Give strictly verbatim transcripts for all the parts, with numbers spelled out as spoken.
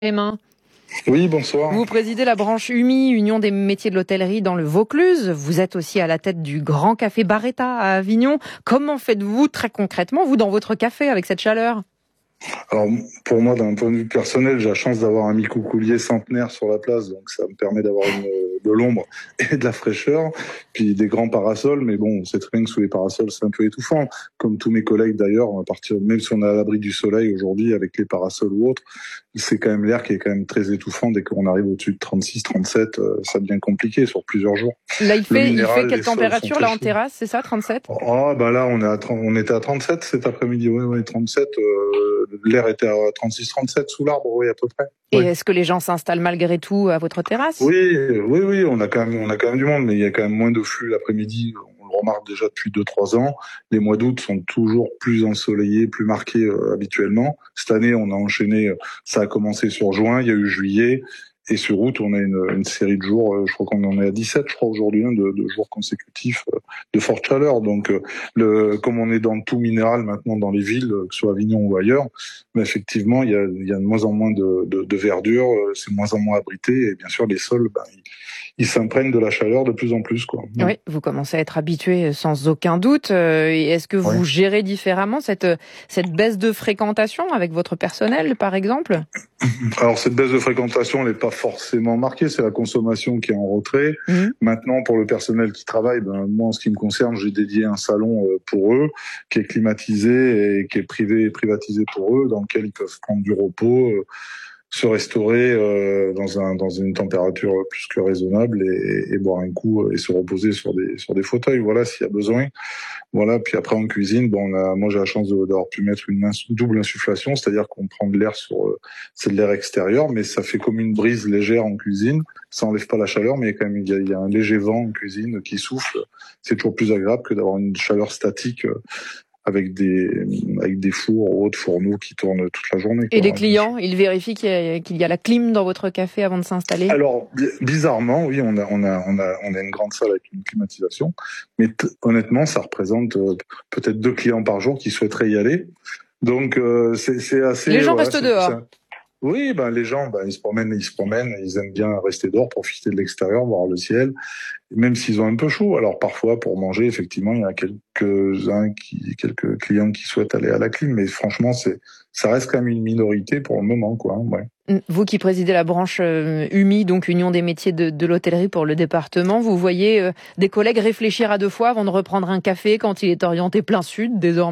Emma. Oui, bonsoir. Vous présidez la branche U M I, Union des métiers de l'hôtellerie dans le Vaucluse. Vous êtes aussi à la tête du Grand Café Barretta à Avignon. Comment faites-vous très concrètement, vous, dans votre café, avec cette chaleur ? Alors, pour moi, d'un point de vue personnel, j'ai la chance d'avoir un micro-coulier centenaire sur la place, donc ça me permet d'avoir une, de l'ombre et de la fraîcheur, puis des grands parasols, mais bon, on sait très bien que sous les parasols, c'est un peu étouffant. Comme tous mes collègues d'ailleurs, à partir, même si on est à l'abri du soleil aujourd'hui, avec les parasols ou autres, c'est quand même l'air qui est quand même très étouffant. Dès qu'on arrive au-dessus de trente-six, trente-sept, ça devient compliqué sur plusieurs jours. Là, il fait, minéral, il fait quelle température, là, en terrasse, c'est ça, trente-sept ? Ah, bah là, on est à trente, on était à trente-sept cet après-midi, oui, oui, trente-sept, euh, l'air était à trente-six, trente-sept sous l'arbre, oui, à peu près. Et oui. Est-ce que les gens s'installent malgré tout à votre terrasse ? Oui, oui, oui, on a quand même, on a quand même du monde, mais il y a quand même moins de flux l'après-midi. On le remarque déjà depuis deux, trois ans. Les mois d'août sont toujours plus ensoleillés, plus marqués euh, habituellement. Cette année, on a enchaîné, ça a commencé sur juin, il y a eu juillet. Et sur août, on a une, une série de jours, je crois qu'on en est à dix-sept, je crois aujourd'hui, hein, de, de jours consécutifs de forte chaleur. Donc, le, comme on est dans tout minéral maintenant dans les villes, que ce soit Avignon ou ailleurs, mais effectivement, il y a, il y a de moins en moins de, de, de verdure, c'est de moins en moins abrité, et bien sûr, les sols, ben, ils, ils s'imprègnent de la chaleur de plus en plus, quoi. Oui, vous commencez à être habitué sans aucun doute. Et est-ce que vous oui. gérez différemment cette, cette baisse de fréquentation avec votre personnel, par exemple ? Alors, cette baisse de fréquentation, elle n'est pas forcément marquée, c'est la consommation qui est en retrait. Mmh. Maintenant, pour le personnel qui travaille, ben, moi, en ce qui me concerne, j'ai dédié un salon pour eux, qui est climatisé et qui est privé et privatisé pour eux, dans lequel ils peuvent prendre du repos, euh, se restaurer euh, dans un dans une température plus que raisonnable et, et boire un coup et se reposer sur des sur des fauteuils, voilà, s'il y a besoin. Voilà, puis après en cuisine, bon, on a, moi j'ai la chance de, d'avoir pu mettre une ins- double insufflation, c'est-à-dire qu'on prend de l'air sur, euh, c'est de l'air extérieur, mais ça fait comme une brise légère en cuisine. Ça enlève pas la chaleur, mais il y a quand même il y a, il y a un léger vent en cuisine qui souffle. C'est toujours plus agréable que d'avoir une chaleur statique. Euh, avec des avec des fours ou autres fourneaux qui tournent toute la journée. Et les clients, ils vérifient qu'il y a, qu'il y a la clim dans votre café avant de s'installer ? Alors, bizarrement, oui, on a on a on a on a une grande salle avec une climatisation, mais t- honnêtement, ça représente euh, peut-être deux clients par jour qui souhaiteraient y aller. Donc euh, c'est c'est assez. Les gens voilà, restent c'est, dehors. C'est, Oui, ben les gens, ben ils se promènent, ils se promènent, ils aiment bien rester dehors, profiter de l'extérieur, voir le ciel, même s'ils ont un peu chaud. Alors parfois, pour manger, effectivement, il y a quelques-uns qui, quelques clients qui souhaitent aller à la clim, mais franchement, c'est, ça reste quand même une minorité pour le moment, quoi. Ouais. Vous qui présidez la branche euh, U M I, donc Union des métiers de, de l'hôtellerie pour le département, vous voyez euh, des collègues réfléchir à deux fois avant de reprendre un café quand il est orienté plein sud désormais ?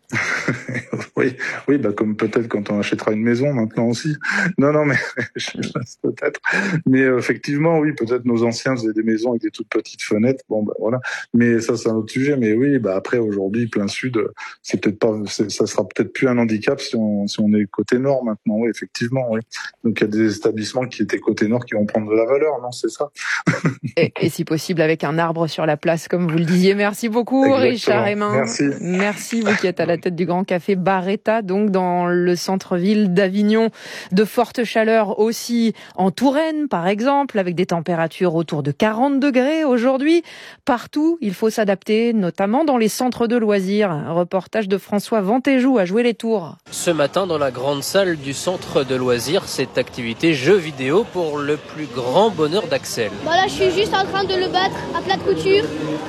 oui, oui, bah comme peut-être quand on achètera une maison maintenant aussi. Non, non, mais peut-être. Mais euh, effectivement, oui, peut-être nos anciens faisaient des maisons avec des toutes petites fenêtres. Bon, bah voilà. Mais ça, c'est un autre sujet. Mais oui, bah après aujourd'hui, plein sud, c'est peut-être pas, c'est, ça sera peut-être plus un handicap si on si on est côté nord maintenant. Oui, effectivement, oui. Donc il y a des établissements qui étaient côté nord qui vont prendre de la valeur, non, c'est ça. et, et si possible avec un arbre sur la place, comme vous le disiez. Merci beaucoup, Exactement. Richard Emma. Merci. Merci, vous qui êtes à la tête du Grand Café Barretta, donc dans le centre-ville d'Avignon. De fortes chaleurs aussi en Touraine, par exemple, avec des températures autour de quarante degrés aujourd'hui. Partout, il faut s'adapter, notamment dans les centres de loisirs. Un reportage de François Ventéjou à Jouer les Tours. Ce matin, dans la grande salle du centre de loisirs, cette activité jeux vidéo pour le plus grand bonheur d'Axel. Bon là, je suis juste en train de le battre à plat de couture.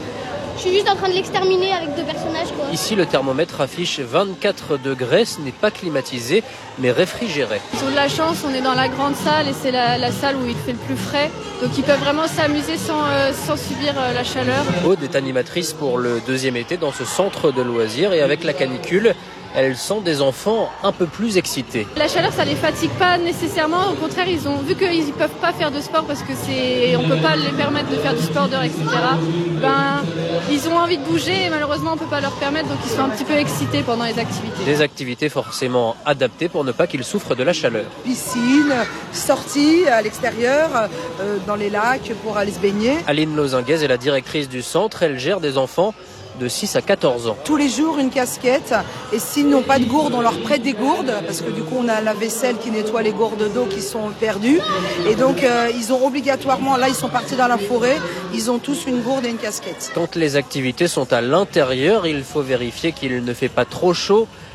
Je suis juste en train de l'exterminer avec deux personnages, quoi. Ici, le thermomètre affiche vingt-quatre degrés. Ce n'est pas climatisé, mais réfrigéré. Ils ont de la chance, on est dans la grande salle et c'est la, la salle où il fait le plus frais. Donc ils peuvent vraiment s'amuser sans, euh, sans subir euh, la chaleur. Aude est animatrice pour le deuxième été dans ce centre de loisirs. Et avec la canicule, elles sont des enfants un peu plus excités. La chaleur, ça les fatigue pas nécessairement. Au contraire, ils ont vu qu'ils ne peuvent pas faire de sport parce que c'est, on peut pas les permettre de faire du sport dehors, et cetera. Ben, ils ont envie de bouger et malheureusement, on peut pas leur permettre. Donc, ils sont un petit peu excités pendant les activités. Des activités forcément adaptées pour ne pas qu'ils souffrent de la chaleur. Piscine, sortie à l'extérieur, euh, dans les lacs pour aller se baigner. Aline Lozinguez est la directrice du centre. Elle gère des enfants de six à quatorze ans. Tous les jours, une casquette. Et s'ils n'ont pas de gourde, on leur prête des gourdes. Parce que du coup, on a la vaisselle qui nettoie les gourdes d'eau qui sont perdues. Et donc, euh, ils ont obligatoirement, là, ils sont partis dans la forêt. Ils ont tous une gourde et une casquette. Quand les activités sont à l'intérieur, il faut vérifier qu'il ne fait pas trop chaud.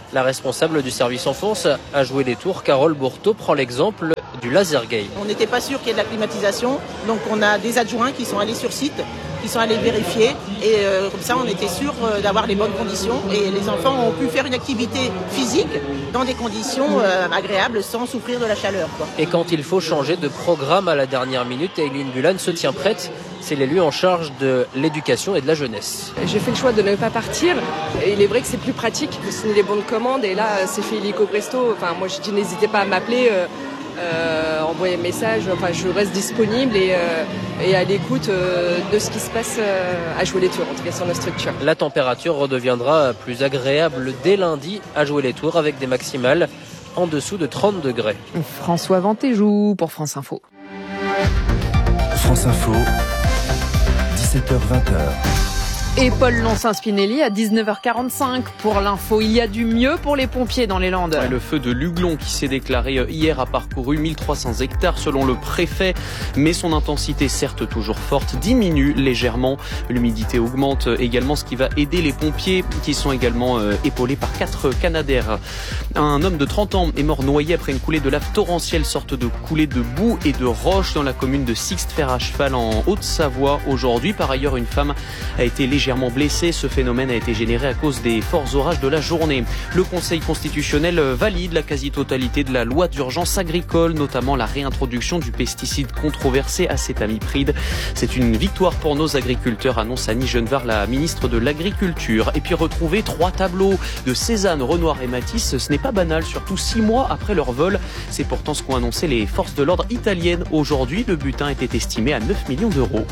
La responsable du service enfance à Jouer les Tours, Carole Bourteau, prend l'exemple du laser game. On n'était pas sûr qu'il y ait de la climatisation, donc on a des adjoints qui sont allés sur site, qui sont allés vérifier, et euh, comme ça on était sûr euh, d'avoir les bonnes conditions, et les enfants ont pu faire une activité physique dans des conditions euh, agréables sans souffrir de la chaleur, quoi. Et quand il faut changer de programme à la dernière minute, Aileen Bulan se tient prête. C'est l'élu en charge de l'éducation et de la jeunesse. J'ai fait le choix de ne pas partir. Et il est vrai que c'est plus pratique de signer les bons de commande. Et là, c'est fait illico presto. Enfin, moi, je dis n'hésitez pas à m'appeler, euh, euh, envoyer un message. Enfin, je reste disponible et, euh, et à l'écoute euh, de ce qui se passe euh, à Jouer les Tours, en tout cas sur notre structure. La température redeviendra plus agréable dès lundi à Jouer les Tours avec des maximales en dessous de trente degrés. François Ventéjou pour France Info. France Info. dix-sept heures vingt. Et Paul Loncin-Spinelli à dix-neuf heures quarante-cinq pour l'info. Il y a du mieux pour les pompiers dans les Landes. Ouais, le feu de Luglon qui s'est déclaré hier a parcouru mille trois cents hectares selon le préfet. Mais son intensité, certes toujours forte, diminue légèrement. L'humidité augmente également, ce qui va aider les pompiers qui sont également euh, épaulés par quatre Canadair. Un homme de trente ans est mort noyé après une coulée de lave torrentielle, sorte de coulée de boue et de roche dans la commune de Sixte-Fer à Cheval en Haute-Savoie aujourd'hui. Par ailleurs, une femme a été légèrement blessé. Ce phénomène a été généré à cause des forts orages de la journée. Le Conseil constitutionnel valide la quasi-totalité de la loi d'urgence agricole, notamment la réintroduction du pesticide controversé acétamipride. C'est une victoire pour nos agriculteurs, annonce Annie Genevard, la ministre de l'Agriculture. Et puis retrouver trois tableaux de Cézanne, Renoir et Matisse, ce n'est pas banal, surtout six mois après leur vol. C'est pourtant ce qu'ont annoncé les forces de l'ordre italiennes aujourd'hui. Le butin était estimé à neuf millions d'euros.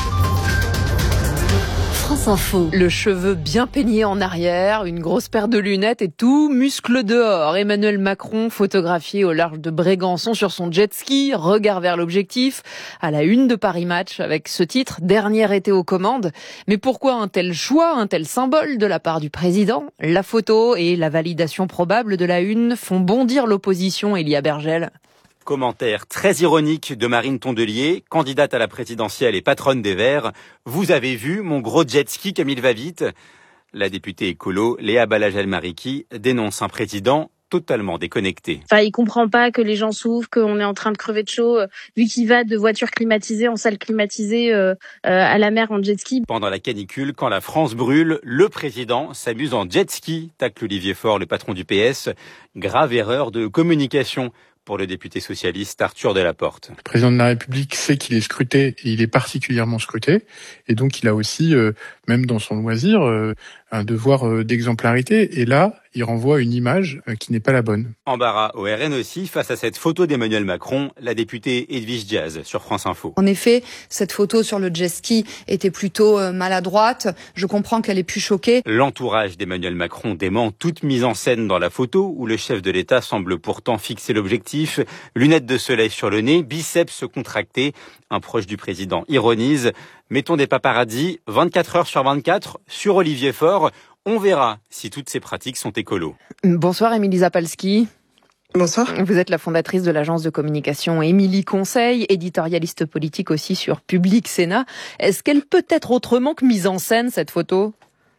Info. Le cheveu bien peigné en arrière, une grosse paire de lunettes et tout muscle dehors. Emmanuel Macron photographié au large de Brégançon sur son jet ski, regard vers l'objectif, à la une de Paris Match avec ce titre, dernier été aux commandes. Mais pourquoi un tel choix, un tel symbole de la part du président? La photo et la validation probable de la une font bondir l'opposition, Elia Bergel. Commentaire très ironique de Marine Tondelier, candidate à la présidentielle et patronne des Verts. Vous avez vu mon gros jet ski comme il va vite? La députée écolo Léa Balajel-Mariki dénonce un président totalement déconnecté. Enfin, il comprend pas que les gens souffrent, qu'on est en train de crever de chaud, euh, vu qu'il va de voitures climatisées en salle climatisée euh, euh, à la mer en jet ski. Pendant la canicule, quand la France brûle, le président s'amuse en jet ski, tacle Olivier Faure, le patron du P S. Grave erreur de communication pour le député socialiste Arthur Delaporte. Le président de la République sait qu'il est scruté et il est particulièrement scruté. Et donc il a aussi, euh, même dans son loisir, euh, un devoir euh, d'exemplarité. Et là, il renvoie une image euh, qui n'est pas la bonne. Embarras au R N aussi face à cette photo d'Emmanuel Macron, la députée Edwige Diaz sur France Info. En effet, cette photo sur le jet ski était plutôt euh, maladroite. Je comprends qu'elle ait pu choquer. L'entourage d'Emmanuel Macron dément toute mise en scène dans la photo où le chef de l'État semble pourtant fixer l'objectif. Lunettes de soleil sur le nez, biceps contractés. Un proche du président ironise. Mettons des paparazzis vingt-quatre heures sur vingt-quatre sur Olivier Faure. On verra si toutes ces pratiques sont écolos. Bonsoir Émilie Zapalski. Bonsoir. Vous êtes la fondatrice de l'agence de communication Émilie Conseil, éditorialiste politique aussi sur Public Sénat. Est-ce qu'elle peut être autrement que mise en scène, cette photo ?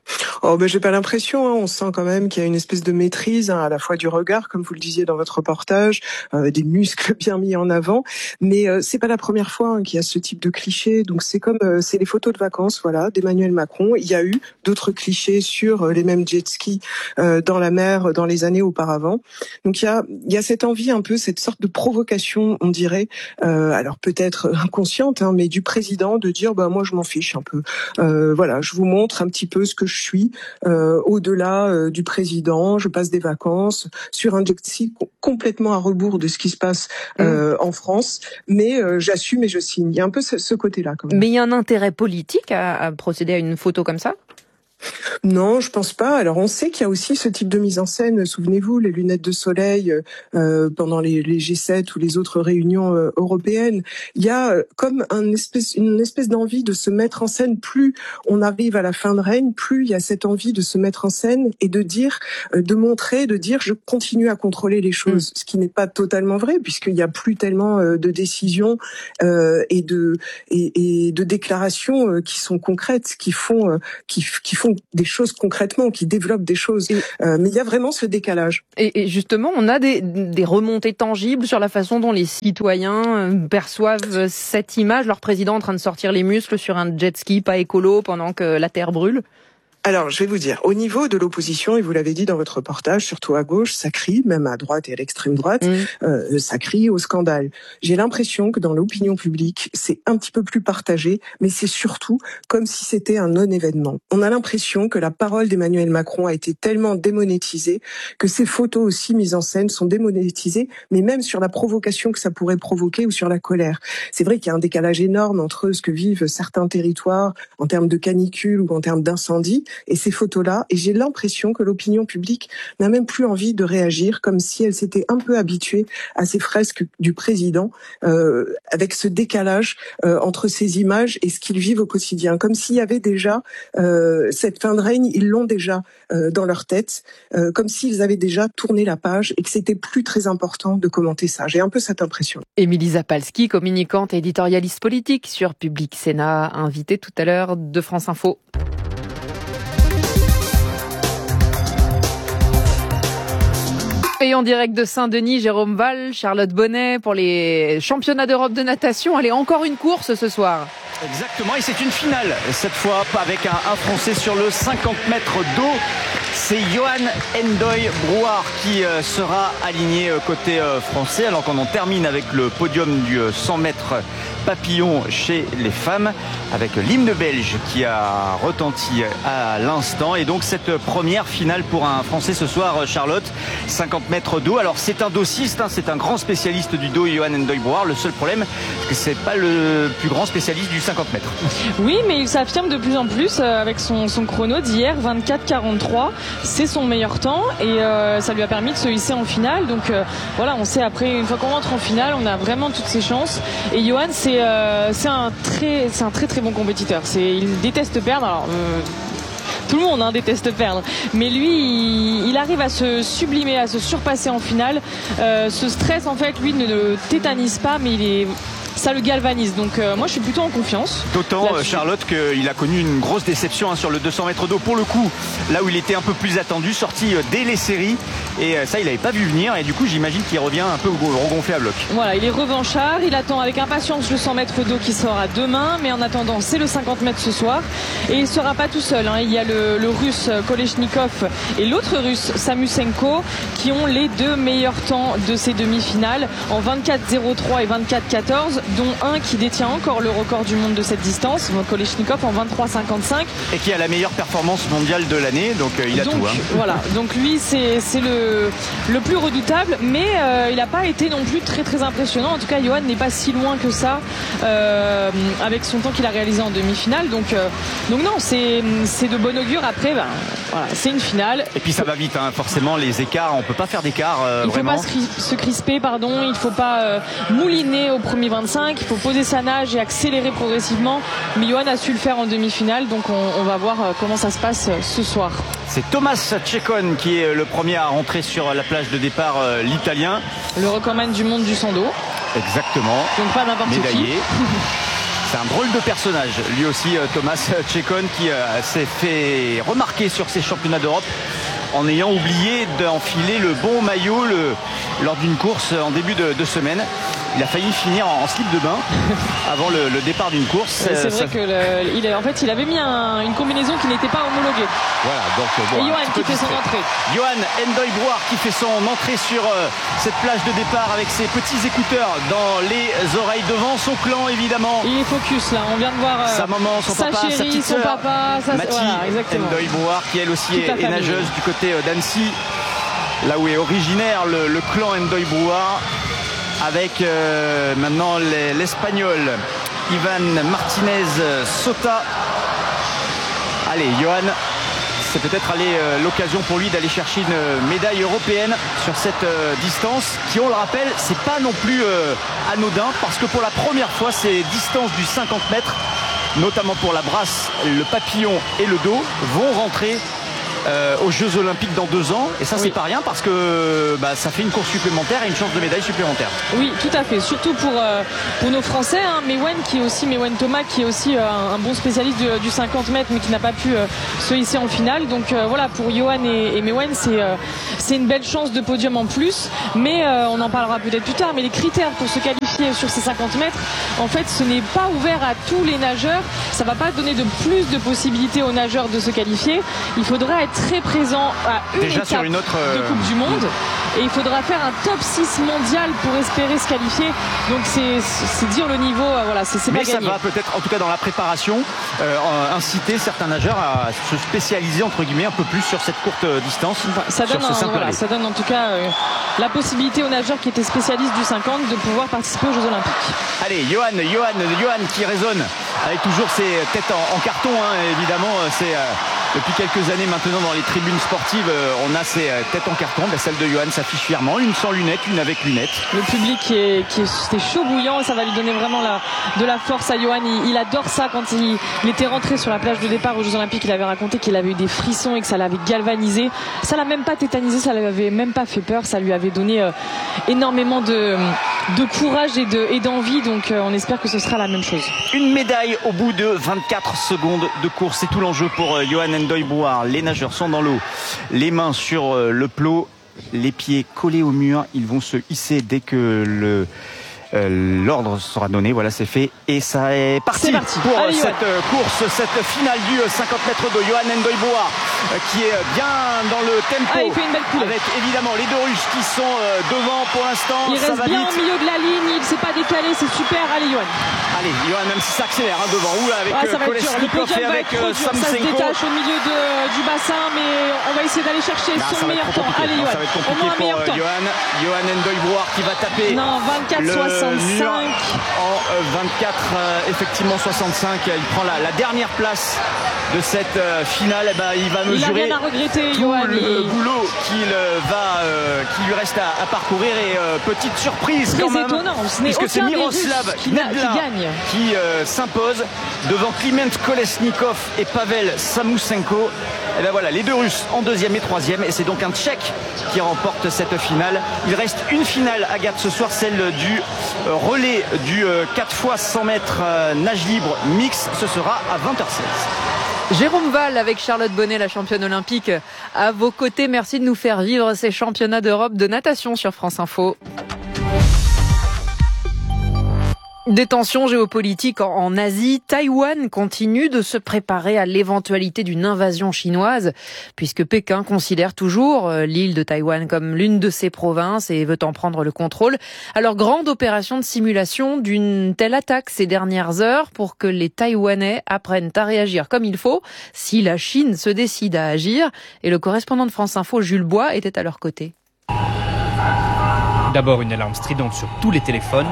Oh ben j'ai pas l'impression, hein. On sent quand même qu'il y a une espèce de maîtrise, hein, à la fois du regard, comme vous le disiez dans votre reportage, euh, des muscles bien mis en avant, mais euh, c'est pas la première fois hein, qu'il y a ce type de cliché. Donc c'est comme euh, c'est les photos de vacances, voilà, d'Emmanuel Macron. Il y a eu d'autres clichés sur euh, les mêmes jet skis euh, dans la mer dans les années auparavant. Donc il y a il y a cette envie un peu, cette sorte de provocation, on dirait, euh, alors peut-être inconsciente, hein, mais du président de dire bah moi je m'en fiche un peu. Euh, voilà, je vous montre un petit peu ce que je suis euh, au-delà euh, du président, je passe des vacances sur un jet ski complètement à rebours de ce qui se passe euh, mmh. en France, mais euh, j'assume et je signe. Il y a un peu ce, ce côté-là quand même. Mais il y a un intérêt politique à, à procéder à une photo comme ça ? Non, je pense pas. Alors on sait qu'il y a aussi ce type de mise en scène. Souvenez-vous, les lunettes de soleil euh, pendant les, les G sept ou les autres réunions euh, européennes. Il y a euh, comme un espèce, une espèce d'envie de se mettre en scène. Plus on arrive à la fin de règne, plus il y a cette envie de se mettre en scène et de dire, euh, de montrer, de dire, je continue à contrôler les choses. Mmh. Ce qui n'est pas totalement vrai puisqu'il y a plus tellement euh, de décisions euh, et de et, et de déclarations euh, qui sont concrètes, qui font euh, qui, qui font font des choses concrètement, qui développent des choses. Euh, mais il y a vraiment ce décalage. Et, et justement, on a des, des remontées tangibles sur la façon dont les citoyens perçoivent cette image, leur président en train de sortir les muscles sur un jet ski pas écolo pendant que la terre brûle. Alors, je vais vous dire, au niveau de l'opposition, et vous l'avez dit dans votre reportage, surtout à gauche, ça crie, même à droite et à l'extrême droite, mmh. euh, ça crie au scandale. J'ai l'impression que dans l'opinion publique, c'est un petit peu plus partagé, mais c'est surtout comme si c'était un non-événement. On a l'impression que la parole d'Emmanuel Macron a été tellement démonétisée que ses photos aussi mises en scène sont démonétisées, mais même sur la provocation que ça pourrait provoquer ou sur la colère. C'est vrai qu'il y a un décalage énorme entre ce que vivent certains territoires en termes de canicule ou en termes d'incendie, et ces photos-là, et j'ai l'impression que l'opinion publique n'a même plus envie de réagir, comme si elle s'était un peu habituée à ces fresques du président, euh, avec ce décalage euh, entre ces images et ce qu'ils vivent au quotidien, comme s'il y avait déjà euh, cette fin de règne, ils l'ont déjà euh, dans leur tête, euh, comme s'ils avaient déjà tourné la page et que c'était plus très important de commenter ça. J'ai un peu cette impression. Émilie Zapalski, communicante et éditorialiste politique sur Public Sénat, invitée tout à l'heure de France Info. Et en direct de Saint-Denis, Jérôme Val, Charlotte Bonnet pour les championnats d'Europe de natation. Allez, encore une course ce soir. Exactement, et c'est une finale, cette fois avec un, un Français sur le cinquante mètres d'eau. C'est Yoann N'Doye-Brouard qui euh, sera aligné euh, côté euh, français, alors qu'on en termine avec le podium du euh, cent mètres papillon chez les femmes, avec l'hymne belge qui a retenti à l'instant. Et donc cette première finale pour un Français ce soir, Charlotte, cinquante mètres d'eau. Alors c'est un dossiste, hein, c'est un grand spécialiste du dos, Yoann N'Doye-Brouard. Le seul problème, c'est que c'est pas le plus grand spécialiste du cinquante mètres. Oui, mais il s'affirme de plus en plus euh, avec son, son chrono d'hier, vingt-quatre quarante-trois. C'est son meilleur temps et euh, ça lui a permis de se hisser en finale. Donc euh, voilà, on sait après, une fois qu'on rentre en finale, on a vraiment toutes ses chances. Et Yoann, c'est euh, c'est un très, c'est un très très bon compétiteur. C'est, il déteste perdre. Alors, euh, tout le monde hein, déteste perdre, mais lui, il, il arrive à se sublimer, à se surpasser en finale. Euh, ce stress, en fait, lui, ne le tétanise pas, mais il est ça le galvanise. Donc euh, moi je suis plutôt en confiance. D'autant euh, Charlotte qu'il a connu une grosse déception hein, sur le deux cents mètres d'eau pour le coup, là où il était un peu plus attendu, sorti euh, dès les séries, et euh, ça il n'avait pas vu venir, et du coup j'imagine qu'il revient un peu regonflé à bloc. Voilà, il est revanchard, il attend avec impatience le cent mètres d'eau qui sera demain, mais en attendant c'est le cinquante mètres ce soir, et il ne sera pas tout seul hein. Il y a le, le russe Kolesnikov et l'autre russe Samusenko qui ont les deux meilleurs temps de ces demi-finales en vingt-quatre zéro trois et vingt-quatre quatorze, dont un qui détient encore le record du monde de cette distance, Kolesnikov en vingt-trois cinquante-cinq. Et qui a la meilleure performance mondiale de l'année, donc euh, il a donc, tout. Hein. Voilà, donc lui c'est, c'est le, le plus redoutable, mais euh, il n'a pas été non plus très très impressionnant. En tout cas, Yoann n'est pas si loin que ça euh, avec son temps qu'il a réalisé en demi-finale. Donc, euh, donc non, c'est, c'est de bon augure. Après, ben, voilà, c'est une finale. Et puis ça va vite, hein, forcément, les écarts, on ne peut pas faire d'écart. Euh, il ne faut vraiment. pas se crisper, pardon, il ne faut pas euh, mouliner au premier vingt-cinq. Il faut poser sa nage et accélérer progressivement. Mais Yoann a su le faire en demi-finale, donc on, on va voir comment ça se passe ce soir. C'est Thomas Cecon qui est le premier à rentrer sur la plage de départ, euh, l'italien. Le recordman du monde du cent dos. Exactement. Donc pas n'importe médaillé. qui. C'est un drôle de personnage, lui aussi, Thomas Cecon, qui euh, s'est fait remarquer sur ces championnats d'Europe en ayant oublié d'enfiler le bon maillot le, lors d'une course en début de, de semaine. Il a failli finir en, en slip de bain avant le, le départ d'une course. C'est vrai ça... que le, il a, en fait, il avait mis un, une combinaison qui n'était pas homologuée. Voilà, donc bon. Et Yoann qui fait son entrée. Yoann N'Doye-Brouard qui fait son entrée sur euh, cette plage de départ avec ses petits écouteurs dans les oreilles devant son clan évidemment. Il est focus là, on vient de voir euh, sa maman, son sa papa, chérie, sa petite son sœur, papa, sa... Mathie voilà, N'Doye-Brouard qui elle aussi est, est nageuse du côté d'Annecy, là où est originaire le, le clan N'Doye-Brouard. Avec euh, maintenant les, l'Espagnol Ivan Martinez Sota. Allez, Yoann, c'est peut-être aller, euh, l'occasion pour lui d'aller chercher une médaille européenne sur cette euh, distance qui, on le rappelle, c'est pas non plus euh, anodin, parce que pour la première fois ces distances du cinquante mètres, notamment pour la brasse, le papillon et le dos, vont rentrer euh, aux Jeux Olympiques dans deux ans. Et ça, oui. c'est pas rien parce que bah, ça fait une course supplémentaire et une chance de médaille supplémentaire. Oui, tout à fait. Surtout pour, euh, pour nos Français. Hein. Mewen, qui est aussi, Mewen Thomas, qui est aussi euh, un bon spécialiste du, du cinquante mètres, mais qui n'a pas pu euh, se hisser en finale. Donc euh, voilà, pour Yohan et, et Mewen, c'est euh, c'est une belle chance de podium en plus. Mais euh, on en parlera peut-être plus tard. Mais les critères pour se qualifier sur ces cinquante mètres, en fait, ce n'est pas ouvert à tous les nageurs. Ça ne va pas donner de plus de possibilités aux nageurs de se qualifier. Il faudra être très présent à une Déjà étape sur une autre, euh... de Coupe du Monde. Et il faudra faire un top six mondial pour espérer se qualifier. Donc c'est, c'est dire le niveau, voilà, c'est, c'est Mais pas ça gagné. va peut-être, en tout cas dans la préparation, euh, inciter certains nageurs à se spécialiser entre guillemets un peu plus sur cette courte distance. Enfin, ça, donne sur ce un, voilà, ça donne en tout cas euh, la possibilité aux nageurs qui étaient spécialistes du cinquante de pouvoir participer aux Jeux Olympiques. Allez, Yohan, Yohan, Yohan qui résonne avec toujours ses têtes en, en carton, hein, évidemment. C'est euh, depuis quelques années maintenant dans les tribunes sportives, euh, on a ces euh, têtes en carton. Ben, celle de Yohan s'affiche fièrement, une sans lunettes, une avec lunettes. Le public qui est, qui est, c'est chaud bouillant et ça va lui donner vraiment la, de la force à Yohan. Il, il adore ça. Quand il, il était rentré sur la plage de départ aux Jeux Olympiques, il avait raconté qu'il avait eu des frissons et que ça l'avait galvanisé. Ça l'a même pas tétanisé, ça lui avait même pas fait peur. Ça lui avait donné euh, énormément de, de courage et, de, et d'envie. Donc euh, on espère que ce sera la même chose. Une médaille au bout de vingt-quatre secondes de course. C'est tout l'enjeu pour euh, Yohan Ndoye-Brouard. Les nageurs sont dans l'eau, les mains sur euh, le plot, les pieds collés au mur. Ils vont se hisser dès que le Euh, l'ordre sera donné. Voilà, c'est fait et ça est parti, c'est parti. pour Allez, cette Yohan. course, cette finale du cinquante mètres de Yohan Ndoye-Brouard euh, qui est bien dans le tempo. Ah, il fait une belle coulée. Avec évidemment les deux Russes qui sont euh, devant pour l'instant. Il ça reste va bien vite. au milieu de la ligne, il ne s'est pas décalé, c'est super. Allez, Yohan. Allez, Yohan, même si ça accélère hein, devant. Oula, avec ah, ça va être dur. Le Kolesnikov podium et va avec être trop euh, dur. Ça se Samsenko. détache au milieu de, du bassin, mais on va essayer d'aller chercher Non, son meilleur temps. Allez, non, Yohan. ça va être Au compliqué moins un pour meilleur euh, temps. Yohan. Yohan Ndoye-Brouard qui va taper Non, vingt-quatre soixante-cinq. en euh, vingt-quatre, euh, effectivement soixante-cinq. Il prend la, la dernière place de cette euh, finale. Eh ben, il va Il a mesurer rien à regretter, tout Yohan. le Il- boulot qu'il euh, va, euh, qui lui reste à, à parcourir. Et euh, petite surprise Très quand même, étonnant, ce n'est puisque c'est aucun des Miroslav Russes qui n'a- qui Knedla gagne. qui euh, s'impose devant Kliment Kolesnikov et Pavel Samoussenko. Et ben voilà, les deux Russes en deuxième et troisième, et c'est donc un Tchèque qui remporte cette finale. Il reste une finale, Agathe, ce soir, celle du euh, relais du euh, quatre fois cent mètres euh, nage libre mix. Ce sera à vingt heures seize. Jérôme Val avec Charlotte Bonnet, la championne olympique, à vos côtés. Merci de nous faire vivre ces championnats d'Europe de natation sur France Info. Des tensions géopolitiques en Asie, Taïwan continue de se préparer à l'éventualité d'une invasion chinoise, puisque Pékin considère toujours l'île de Taïwan comme l'une de ses provinces et veut en prendre le contrôle. Alors, grande opération de simulation d'une telle attaque ces dernières heures pour que les Taïwanais apprennent à réagir comme il faut si la Chine se décide à agir. Et le correspondant de France Info, Jules Bois, était à leur côté. D'abord une alarme stridente sur tous les téléphones.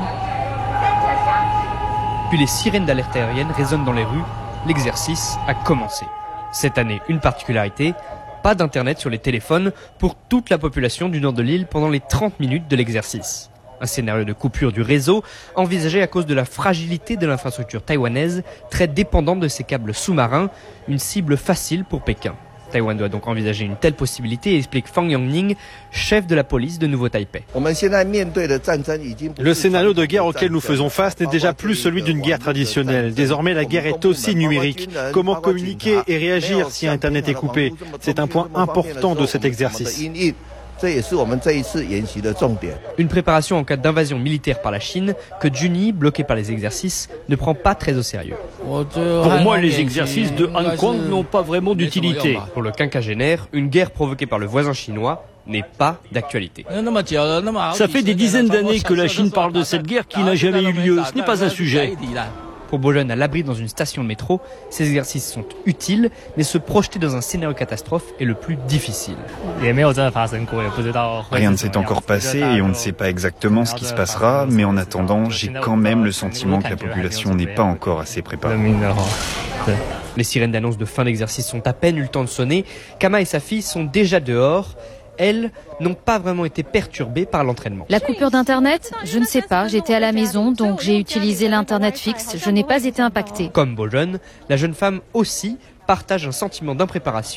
Puis les sirènes d'alerte aérienne résonnent dans les rues. L'exercice a commencé. Cette année, une particularité, pas d'internet sur les téléphones pour toute la population du nord de l'île pendant les trente minutes de l'exercice. Un scénario de coupure du réseau envisagé à cause de la fragilité de l'infrastructure taïwanaise, très dépendante de ses câbles sous-marins, une cible facile pour Pékin. Taïwan doit donc envisager une telle possibilité, explique Fang Yongning, chef de la police de Nouveau-Taipei. Le scénario de guerre auquel nous faisons face n'est déjà plus celui d'une guerre traditionnelle. Désormais, la guerre est aussi numérique. Comment communiquer et réagir si Internet est coupé? C'est un point important de cet exercice. Une préparation en cas d'invasion militaire par la Chine que Juni, bloqué par les exercices, ne prend pas très au sérieux. Pour moi, les exercices de Hong Kong n'ont pas vraiment d'utilité. Pour le quinquagénaire, une guerre provoquée par le voisin chinois n'est pas d'actualité. Ça fait des dizaines d'années que la Chine parle de cette guerre qui n'a jamais eu lieu. Ce n'est pas un sujet. Pour Bojan, à l'abri dans une station de métro, ces exercices sont utiles, mais se projeter dans un scénario catastrophe est le plus difficile. Rien ne s'est encore passé et on ne sait pas exactement ce qui se passera, mais en attendant, j'ai quand même le sentiment que la population n'est pas encore assez préparée. Les sirènes d'annonce de fin d'exercice sont à peine eu le temps de sonner. Kama et sa fille sont déjà dehors. Elles n'ont pas vraiment été perturbées par l'entraînement. La coupure d'Internet, je ne sais pas. J'étais à la maison, donc j'ai utilisé l'Internet fixe. Je n'ai pas été impactée. Comme Bojan, la jeune femme aussi partage un sentiment d'impréparation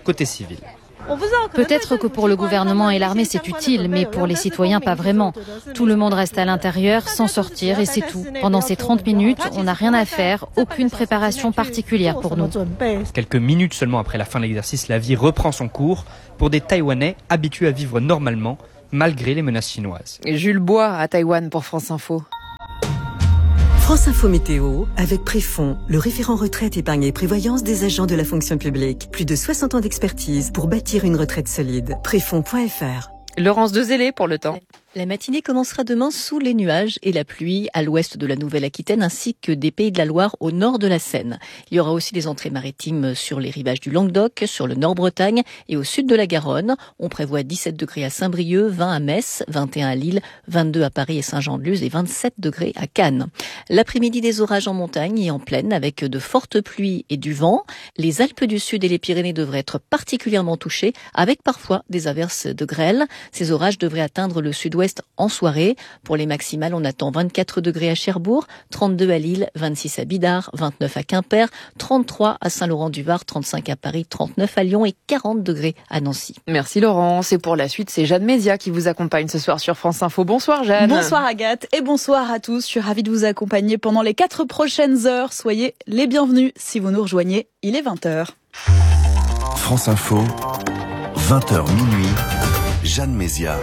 côté civil. Peut-être que pour le gouvernement et l'armée c'est utile, mais pour les citoyens pas vraiment. Tout le monde reste à l'intérieur sans sortir et c'est tout. Pendant ces trente minutes, on n'a rien à faire, aucune préparation particulière pour nous. Quelques minutes seulement après la fin de l'exercice, la vie reprend son cours pour des Taïwanais habitués à vivre normalement malgré les menaces chinoises. Et Jules Bois à Taïwan pour France Info. France Info Météo, avec Préfond, le référent retraite, épargne et prévoyance des agents de la fonction publique. Plus de soixante ans d'expertise pour bâtir une retraite solide. Préfond point F R. Laurence Dezélé pour le temps. La matinée commencera demain sous les nuages et la pluie à l'ouest de la Nouvelle-Aquitaine ainsi que des Pays de la Loire au nord de la Seine. Il y aura aussi des entrées maritimes sur les rivages du Languedoc, sur le Nord-Bretagne et au sud de la Garonne. On prévoit dix-sept degrés à Saint-Brieuc, vingt à Metz, vingt et un à Lille, vingt-deux à Paris et Saint-Jean-de-Luz et vingt-sept degrés à Cannes. L'après-midi, des orages en montagne et en plaine avec de fortes pluies et du vent. Les Alpes du Sud et les Pyrénées devraient être particulièrement touchées avec parfois des averses de grêle. Ces orages devraient atteindre le sud-ouest en soirée. Pour les maximales, on attend vingt-quatre degrés à Cherbourg, trente-deux à Lille, vingt-six à Bidart, vingt-neuf à Quimper, trente-trois à Saint-Laurent-du-Var, trente-cinq à Paris, trente-neuf à Lyon et quarante degrés à Nancy. Merci Laurence. Et pour la suite, c'est Jeanne Mézia qui vous accompagne ce soir sur France Info. Bonsoir Jeanne. Bonsoir Agathe et bonsoir à tous. Je suis ravie de vous accompagner pendant les quatre prochaines heures. Soyez les bienvenus si vous nous rejoignez. Il est vingt heures. France Info, vingt heures minuit, Jeanne Mézia.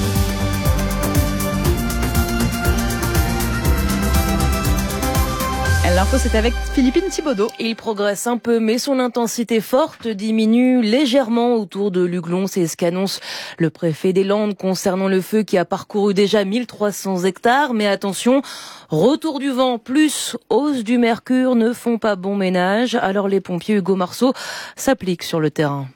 L'info, c'est avec Philippine Thibaudot. Il progresse un peu, mais son intensité forte diminue légèrement autour de Luglon. C'est ce qu'annonce le préfet des Landes concernant le feu qui a parcouru déjà mille trois cents hectares. Mais attention, retour du vent plus hausse du mercure ne font pas bon ménage. Alors les pompiers Hugo Marceau s'appliquent sur le terrain.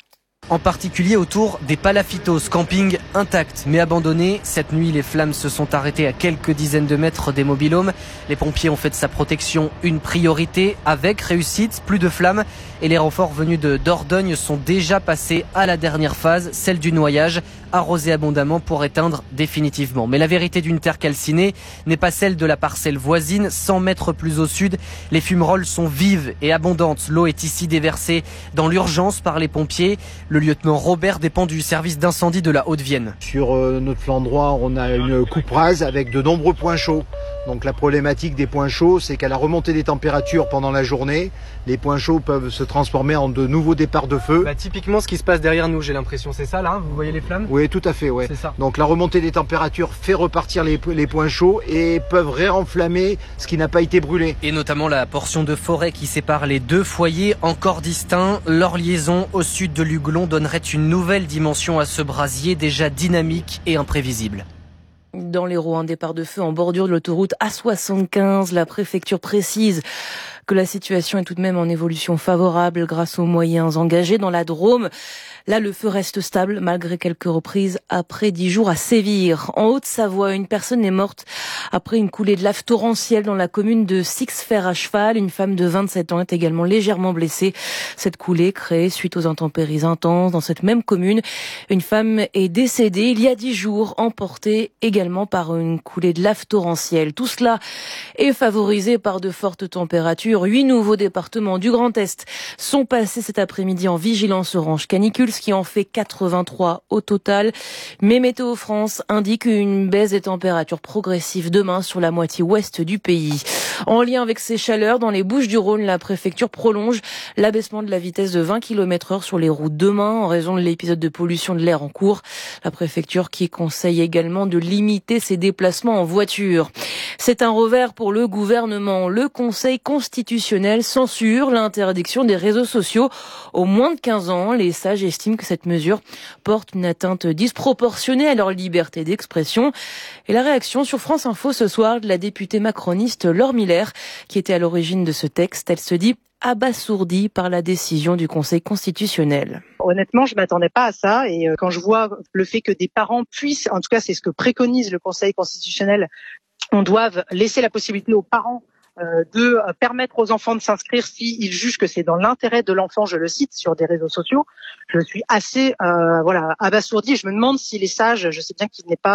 En particulier autour des Palafitos, camping intact mais abandonné. Cette nuit, les flammes se sont arrêtées à quelques dizaines de mètres des mobil-homes. Les pompiers ont fait de sa protection une priorité avec réussite, plus de flammes. Et les renforts venus de Dordogne sont déjà passés à la dernière phase, celle du noyage, arrosé abondamment pour éteindre définitivement. Mais la vérité d'une terre calcinée n'est pas celle de la parcelle voisine. cent mètres plus au sud, les fumerolles sont vives et abondantes. L'eau est ici déversée dans l'urgence par les pompiers. Le lieutenant Robert dépend du service d'incendie de la Haute-Vienne. Sur euh, notre flanc droit, on a une coupe rase avec de nombreux points chauds. Donc la problématique des points chauds, c'est qu'à la remontée des températures pendant la journée, les points chauds peuvent se transformer en de nouveaux départs de feu. Bah, typiquement ce qui se passe derrière nous, j'ai l'impression, c'est ça là, vous voyez les flammes? Oui, tout à fait, ouais. C'est ça. Donc la remontée des températures fait repartir les, les points chauds et peuvent réenflammer ce qui n'a pas été brûlé. Et notamment la portion de forêt qui sépare les deux foyers encore distincts. Leur liaison au sud de Luglon donnerait une nouvelle dimension à ce brasier déjà dynamique et imprévisible. Dans l'Hérault, un départ de feu en bordure de l'autoroute A soixante-quinze. La préfecture précise que la situation est tout de même en évolution favorable grâce aux moyens engagés. Dans la Drôme, là, le feu reste stable malgré quelques reprises après dix jours à sévir. En Haute-Savoie, une personne est morte après une coulée de lave torrentielle dans la commune de Sixfer à cheval. Une femme de vingt-sept ans est également légèrement blessée. Cette coulée créée suite aux intempéries intenses dans cette même commune. Une femme est décédée il y a dix jours, emportée également par une coulée de lave torrentielle. Tout cela est favorisé par de fortes températures. Huit nouveaux départements du Grand Est sont passés cet après-midi en vigilance orange canicule, ce qui en fait quatre-vingt-trois au total. Mais Météo France indique une baisse des températures progressive demain sur la moitié ouest du pays. En lien avec ces chaleurs, dans les Bouches-du-Rhône, la préfecture prolonge l'abaissement de la vitesse de vingt kilomètres heure sur les routes demain en raison de l'épisode de pollution de l'air en cours. La préfecture qui conseille également de limiter ses déplacements en voiture. C'est un revers pour le gouvernement. Le Conseil constitutionnel censure l'interdiction des réseaux sociaux aux moins de quinze ans. Les sages estiment que cette mesure porte une atteinte disproportionnée à leur liberté d'expression. Et la réaction sur France Info ce soir de la députée macroniste Laure Miller, qui était à l'origine de ce texte. Elle se dit abasourdie par la décision du Conseil constitutionnel. Honnêtement, je m'attendais pas à ça et quand je vois le fait que des parents puissent, en tout cas c'est ce que préconise le Conseil constitutionnel, on doive laisser la possibilité aux parents euh, de permettre aux enfants de s'inscrire s'ils jugent que c'est dans l'intérêt de l'enfant, je le cite, sur des réseaux sociaux. Je suis assez euh, voilà abasourdie. Je me demande si les sages, je sais bien qu'il n'est pas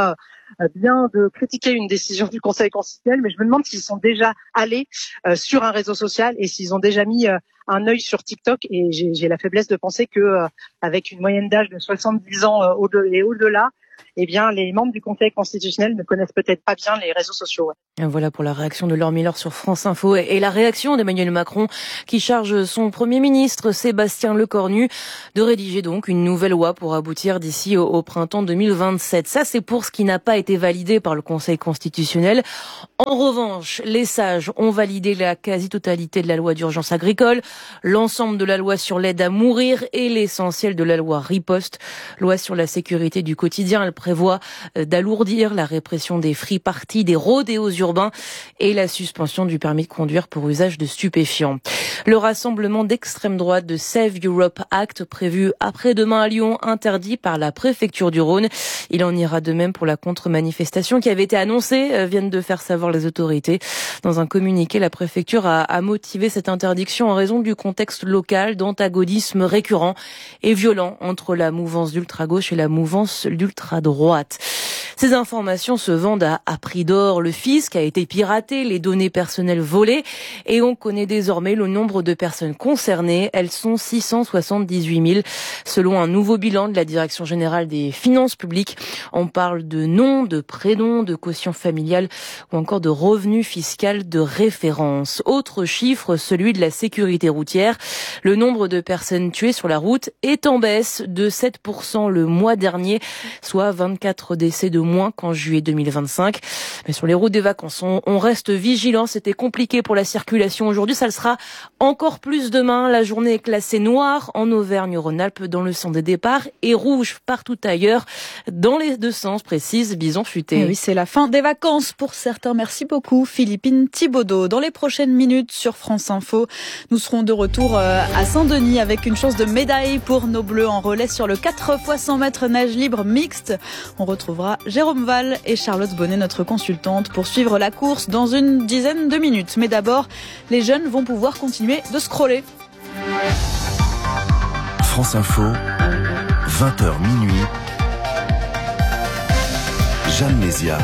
bien de critiquer une décision du Conseil constitutionnel, mais je me demande s'ils sont déjà allés euh, sur un réseau social et s'ils ont déjà mis euh, un œil sur TikTok. Et j'ai, j'ai la faiblesse de penser que euh, avec une moyenne d'âge de soixante-dix ans euh, au-delà et au-delà, eh bien, les membres du Conseil constitutionnel ne connaissent peut-être pas bien les réseaux sociaux. Ouais. Voilà pour la réaction de Laure Miller sur France Info et la réaction d'Emmanuel Macron qui charge son Premier ministre Sébastien Lecornu de rédiger donc une nouvelle loi pour aboutir d'ici au, au printemps deux mille vingt-sept. Ça, c'est pour ce qui n'a pas été validé par le Conseil constitutionnel. En revanche, les sages ont validé la quasi-totalité de la loi d'urgence agricole, l'ensemble de la loi sur l'aide à mourir et l'essentiel de la loi riposte, loi sur la sécurité du quotidien. Elle prévoit d'alourdir la répression des free-parties, des rodéos urbains et la suspension du permis de conduire pour usage de stupéfiants. Le rassemblement d'extrême droite de Save Europe Act prévu après-demain à Lyon, interdit par la préfecture du Rhône. Il en ira de même pour la contre-manifestation qui avait été annoncée, viennent de faire savoir les autorités. Dans un communiqué, la préfecture a, a motivé cette interdiction en raison du contexte local d'antagonisme récurrent et violent entre la mouvance d'ultra-gauche et la mouvance d'ultra-droite. Ces informations se vendent à, à prix d'or. Le fisc a été piraté, les données personnelles volées et on connaît désormais le nombre de personnes concernées. Elles sont six cent soixante-dix-huit mille. Selon un nouveau bilan de la Direction générale des finances publiques, on parle de noms, de prénoms, de quotient familial ou encore de revenu fiscal de référence. Autre chiffre, celui de la sécurité routière. Le nombre de personnes tuées sur la route est en baisse de sept pour cent le mois dernier, soit vingt-quatre décès de moins qu'en juillet deux mille vingt-cinq. Mais sur les routes des vacances, on, on reste vigilant. C'était compliqué pour la circulation aujourd'hui. Ça le sera encore plus demain. La journée est classée noire en Auvergne-Rhône-Alpes dans le sens des départs et rouge partout ailleurs dans les deux sens, précise Bison Futé. Et oui, c'est la fin des vacances pour certains. Merci beaucoup, Philippine Thibaudot. Dans les prochaines minutes sur France Info, nous serons de retour à Saint-Denis avec une chance de médaille pour nos Bleus en relais sur le quatre fois cent mètres nage libre mixte. On retrouvera Jérôme Val et Charlotte Bonnet, notre consultante, pour suivre la course dans une dizaine de minutes. Mais d'abord, les jeunes vont pouvoir continuer de scroller. France Info, vingt heures minuit. Jeanne Mézia.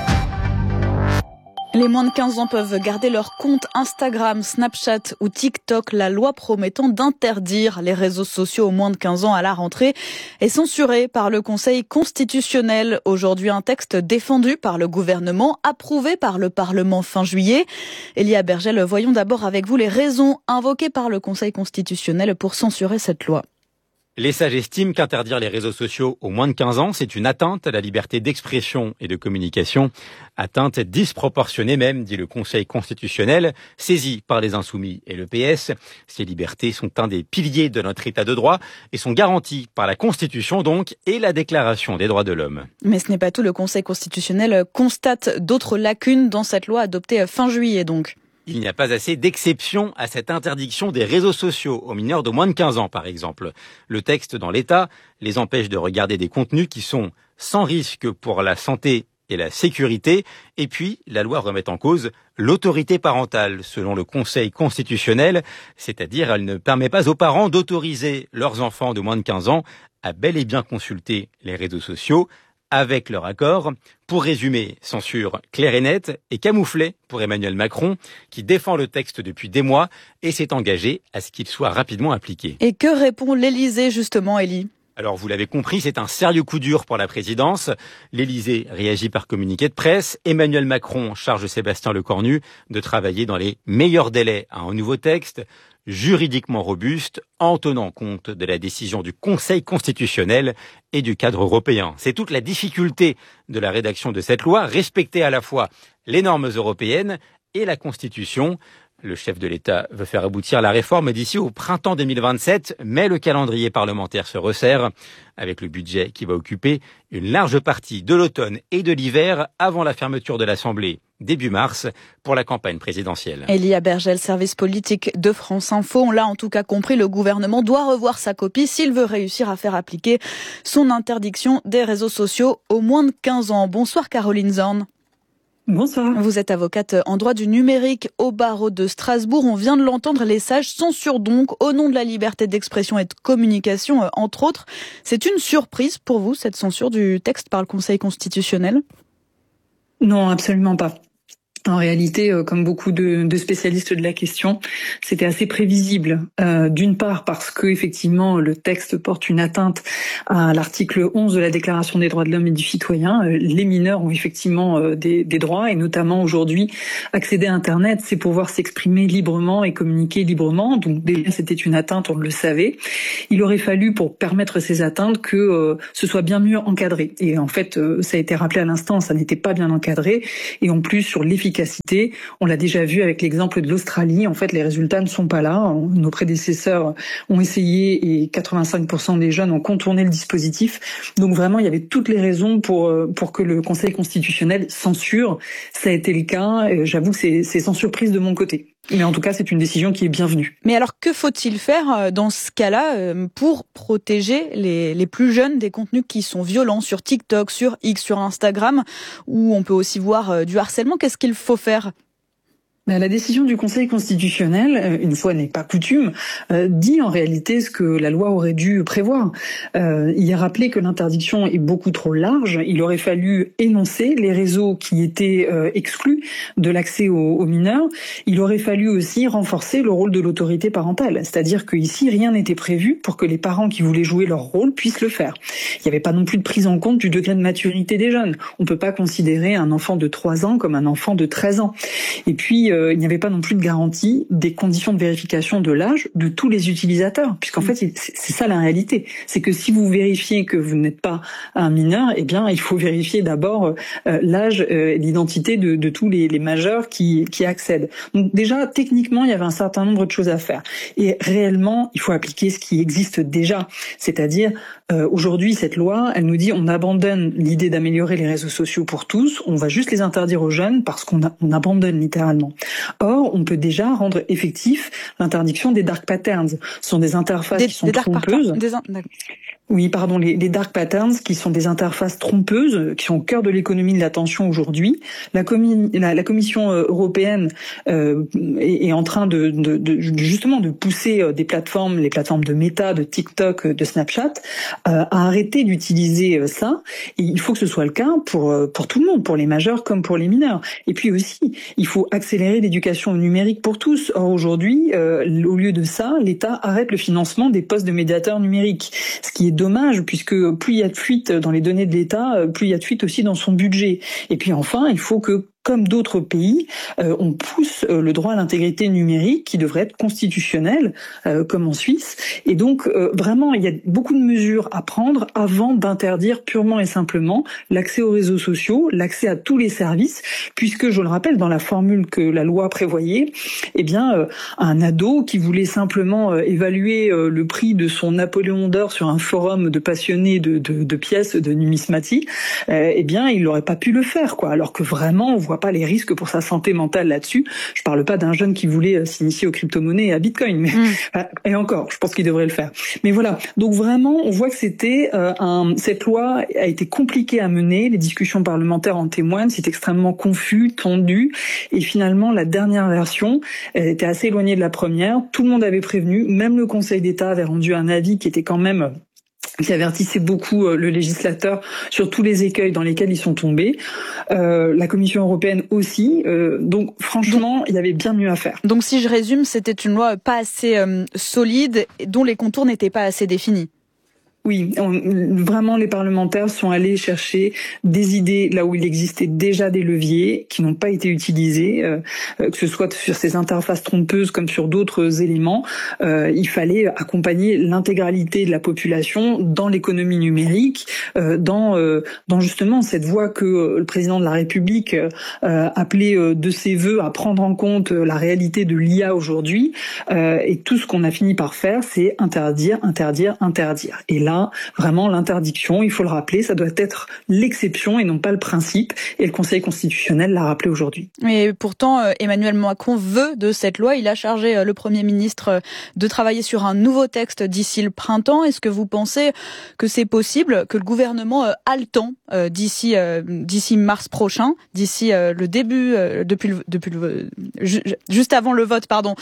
Les moins de quinze ans peuvent garder leur compte Instagram, Snapchat ou TikTok. La loi promettant d'interdire les réseaux sociaux aux moins de quinze ans à la rentrée est censurée par le Conseil constitutionnel. Aujourd'hui, un texte défendu par le gouvernement, approuvé par le Parlement fin juillet. Elia Bergel, voyons d'abord avec vous les raisons invoquées par le Conseil constitutionnel pour censurer cette loi. Les sages estiment qu'interdire les réseaux sociaux aux moins de quinze ans, c'est une atteinte à la liberté d'expression et de communication. Atteinte disproportionnée même, dit le Conseil constitutionnel, saisi par les Insoumis et le P S. Ces libertés sont un des piliers de notre État de droit et sont garanties par la Constitution donc et la Déclaration des droits de l'homme. Mais ce n'est pas tout, le Conseil constitutionnel constate d'autres lacunes dans cette loi adoptée fin juillet donc. Il n'y a pas assez d'exceptions à cette interdiction des réseaux sociaux aux mineurs de moins de quinze ans, par exemple. Le texte dans l'État les empêche de regarder des contenus qui sont sans risque pour la santé et la sécurité. Et puis, la loi remet en cause l'autorité parentale, selon le Conseil constitutionnel. C'est-à-dire, elle ne permet pas aux parents d'autoriser leurs enfants de moins de quinze ans à bel et bien consulter les réseaux sociaux avec leur accord. Pour résumer, censure claire et nette et camouflée pour Emmanuel Macron, qui défend le texte depuis des mois et s'est engagé à ce qu'il soit rapidement appliqué. Et que répond l'Élysée justement, Élie ? Alors, vous l'avez compris, c'est un sérieux coup dur pour la présidence. L'Élysée réagit par communiqué de presse. Emmanuel Macron charge Sébastien Lecornu de travailler dans les meilleurs délais à un nouveau texte, juridiquement robuste, en tenant compte de la décision du Conseil constitutionnel et du cadre européen. C'est toute la difficulté de la rédaction de cette loi, respecter à la fois les normes européennes et la Constitution. Le chef de l'État veut faire aboutir la réforme d'ici au printemps deux mille vingt-sept, mais le calendrier parlementaire se resserre, avec le budget qui va occuper une large partie de l'automne et de l'hiver avant la fermeture de l'Assemblée début mars pour la campagne présidentielle. Elia Bergel, service politique de France Info. On l'a en tout cas compris, le gouvernement doit revoir sa copie s'il veut réussir à faire appliquer son interdiction des réseaux sociaux aux moins de quinze ans. Bonsoir Caroline Zorn. Bonsoir. Vous êtes avocate en droit du numérique au barreau de Strasbourg. On vient de l'entendre, les sages censurent donc au nom de la liberté d'expression et de communication, entre autres. C'est une surprise pour vous, cette censure du texte par le Conseil constitutionnel ? Non, absolument pas. En réalité, comme beaucoup de, de spécialistes de la question, c'était assez prévisible. Euh, d'une part parce que effectivement le texte porte une atteinte à l'article onze de la Déclaration des droits de l'homme et du citoyen. Les mineurs ont effectivement des, des droits et notamment aujourd'hui accéder à Internet, c'est pouvoir s'exprimer librement et communiquer librement. Donc déjà c'était une atteinte, on le savait. Il aurait fallu pour permettre ces atteintes que euh, ce soit bien mieux encadré. Et en fait, euh, ça a été rappelé à l'instant, ça n'était pas bien encadré. Et en plus sur l'efficacité, on l'a déjà vu avec l'exemple de l'Australie, en fait les résultats ne sont pas là. Nos prédécesseurs ont essayé et quatre-vingt-cinq pour cent des jeunes ont contourné le dispositif. Donc vraiment il y avait toutes les raisons pour pour que le Conseil constitutionnel censure. Ça a été le cas, j'avoue que c'est, c'est sans surprise de mon côté. Mais en tout cas, c'est une décision qui est bienvenue. Mais alors, que faut-il faire dans ce cas-là pour protéger les, les plus jeunes des contenus qui sont violents sur TikTok, sur X, sur Instagram, où on peut aussi voir du harcèlement? Qu'est-ce qu'il faut faire? La décision du Conseil constitutionnel, une fois n'est pas coutume, euh, dit en réalité ce que la loi aurait dû prévoir. Euh, il a rappelé que l'interdiction est beaucoup trop large. Il aurait fallu énoncer les réseaux qui étaient euh, exclus de l'accès aux, aux mineurs. Il aurait fallu aussi renforcer le rôle de l'autorité parentale. C'est-à-dire qu'ici, rien n'était prévu pour que les parents qui voulaient jouer leur rôle puissent le faire. Il n'y avait pas non plus de prise en compte du degré de maturité des jeunes. On ne peut pas considérer un enfant de trois ans comme un enfant de treize ans. Et puis, il n'y avait pas non plus de garantie des conditions de vérification de l'âge de tous les utilisateurs, puisqu'en fait, c'est ça la réalité. C'est que si vous vérifiez que vous n'êtes pas un mineur, eh bien, il faut vérifier d'abord euh, l'âge et euh, l'identité de, de tous les, les majeurs qui, qui accèdent. Donc déjà, techniquement, il y avait un certain nombre de choses à faire. Et réellement, il faut appliquer ce qui existe déjà. C'est-à-dire, euh, aujourd'hui, cette loi, elle nous dit on abandonne l'idée d'améliorer les réseaux sociaux pour tous, on va juste les interdire aux jeunes parce qu'on a, on abandonne littéralement. Or, on peut déjà rendre effectif l'interdiction des dark patterns. Ce sont des interfaces des, qui sont trompeuses. Des, oui, pardon, les, les dark patterns qui sont des interfaces trompeuses, qui sont au cœur de l'économie de l'attention aujourd'hui. La, commi, la, la Commission européenne euh, est, est en train de, de, de justement de pousser des plateformes, les plateformes de Meta, de TikTok, de Snapchat, euh, à arrêter d'utiliser ça. Et il faut que ce soit le cas pour pour tout le monde, pour les majeurs comme pour les mineurs. Et puis aussi, il faut accélérer l'éducation numérique pour tous. Or aujourd'hui, euh, au lieu de ça, l'État arrête le financement des postes de médiateurs numériques, ce qui est dommage puisque plus il y a de fuites dans les données de l'État, plus il y a de fuites aussi dans son budget. Et puis enfin, il faut que comme d'autres pays, euh, on pousse euh, le droit à l'intégrité numérique qui devrait être constitutionnel, euh, comme en Suisse. Et donc, euh, vraiment, il y a beaucoup de mesures à prendre avant d'interdire purement et simplement l'accès aux réseaux sociaux, l'accès à tous les services, puisque, je le rappelle, dans la formule que la loi prévoyait, eh bien, euh, un ado qui voulait simplement euh, évaluer euh, le prix de son Napoléon d'or sur un forum de passionnés de, de, de pièces de numismatie, euh, eh bien, il n'aurait pas pu le faire, quoi. Alors que vraiment, on voit pas les risques pour sa santé mentale là-dessus. Je parle pas d'un jeune qui voulait s'initier aux crypto-monnaies et à Bitcoin, mais mmh. et encore, je pense qu'il devrait le faire. Mais voilà, donc vraiment, on voit que c'était euh, un, cette loi a été compliquée à mener. Les discussions parlementaires en témoignent. C'est extrêmement confus, tendu, et finalement, la dernière version elle était assez éloignée de la première. Tout le monde avait prévenu, même le Conseil d'État avait rendu un avis qui était quand même qui avertissait beaucoup le législateur sur tous les écueils dans lesquels ils sont tombés. Euh, la Commission européenne aussi. Euh, donc, franchement, donc, il y avait bien mieux à faire. Donc, si je résume, c'était une loi pas assez euh, solide, dont les contours n'étaient pas assez définis. Oui, on, vraiment les parlementaires sont allés chercher des idées là où il existait déjà des leviers qui n'ont pas été utilisés, euh, que ce soit sur ces interfaces trompeuses comme sur d'autres éléments. Euh, il fallait accompagner l'intégralité de la population dans l'économie numérique, euh, dans, euh, dans justement cette voie que le président de la République euh, appelait euh, de ses voeux à prendre en compte la réalité de l'I A aujourd'hui. Euh, et tout ce qu'on a fini par faire, c'est interdire, interdire, interdire. Et là, vraiment, l'interdiction, il faut le rappeler, ça doit être l'exception et non pas le principe. Et le Conseil constitutionnel l'a rappelé aujourd'hui. Mais pourtant, Emmanuel Macron veut de cette loi. Il a chargé le Premier ministre de travailler sur un nouveau texte d'ici le printemps. Est-ce que vous pensez que c'est possible, que le gouvernement a le temps d'ici d'ici mars prochain, d'ici le début, depuis le, depuis le, juste avant le vote, pardon,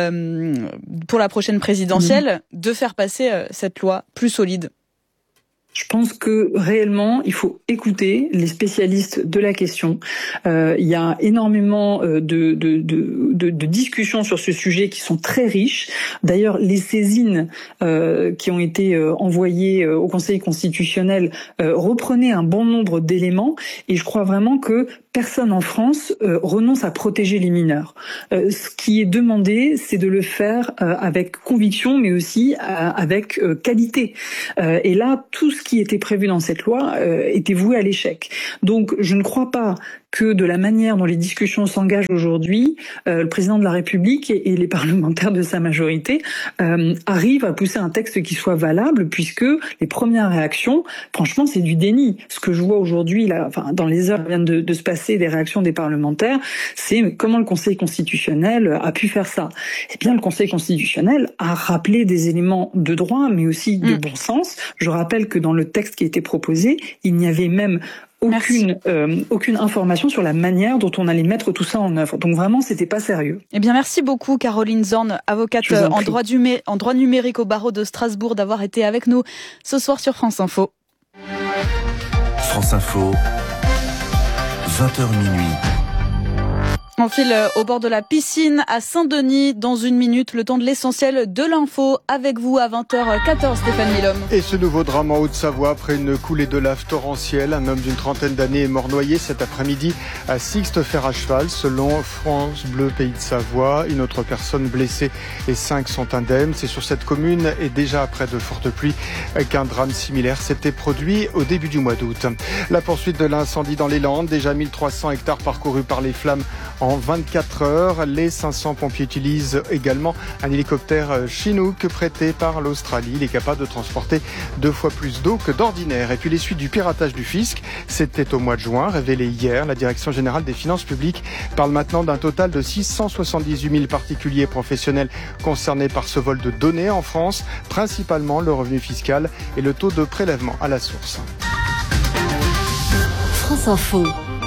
pour la prochaine présidentielle, mmh. de faire passer cette loi plus solide? Je pense que réellement, il faut écouter les spécialistes de la question. Euh, il y a énormément de, de, de, de, de discussions sur ce sujet qui sont très riches. D'ailleurs, les saisines euh, qui ont été euh, envoyées au Conseil constitutionnel euh, reprenaient un bon nombre d'éléments. Et je crois vraiment que personne en France euh, renonce à protéger les mineurs. Euh, ce qui est demandé, c'est de le faire euh, avec conviction, mais aussi euh, avec euh, qualité. Euh, et là, tout ce qui était prévu dans cette loi euh, était voué à l'échec. Donc, je ne crois pas que de la manière dont les discussions s'engagent aujourd'hui, euh, le président de la République et, et les parlementaires de sa majorité euh, arrivent à pousser un texte qui soit valable, puisque les premières réactions, franchement, c'est du déni. Ce que je vois aujourd'hui, là, enfin, dans les heures qui viennent de, de se passer, des réactions des parlementaires, c'est comment le Conseil constitutionnel a pu faire ça. Eh bien, le Conseil constitutionnel a rappelé des éléments de droit, mais aussi de mmh. bon sens. Je rappelle que dans le texte qui a été proposé, il n'y avait même aucune euh, aucune information sur la manière dont on allait mettre tout ça en œuvre. Donc vraiment, c'était pas sérieux. Eh bien, merci beaucoup Caroline Zorn, avocate en, en droit du en droit numérique au barreau de Strasbourg, d'avoir été avec nous ce soir sur France Info. France Info, vingt heures minuit. On file au bord de la piscine à Saint-Denis dans une minute, le temps de l'essentiel de l'info avec vous à vingt heures quatorze, Stéphane Milhomme. Et ce nouveau drame en Haute-Savoie après une coulée de lave torrentielle. Un homme d'une trentaine d'années est mort noyé cet après-midi à Sixte-Fer à cheval, selon France Bleu Pays de Savoie. Une autre personne blessée et cinq sont indemnes. C'est sur cette commune et déjà après de fortes pluies qu'un drame similaire s'était produit au début du mois d'août. La poursuite de l'incendie dans les Landes, déjà mille trois cents hectares parcourus par les flammes en vingt-quatre heures. Les cinq cents pompiers utilisent également un hélicoptère Chinook prêté par l'Australie. Il est capable de transporter deux fois plus d'eau que d'ordinaire. Et puis les suites du piratage du fisc, c'était au mois de juin, révélé hier. La Direction générale des finances publiques parle maintenant d'un total de six cent soixante-dix-huit mille particuliers et professionnels concernés par ce vol de données en France, principalement le revenu fiscal et le taux de prélèvement à la source. France Info.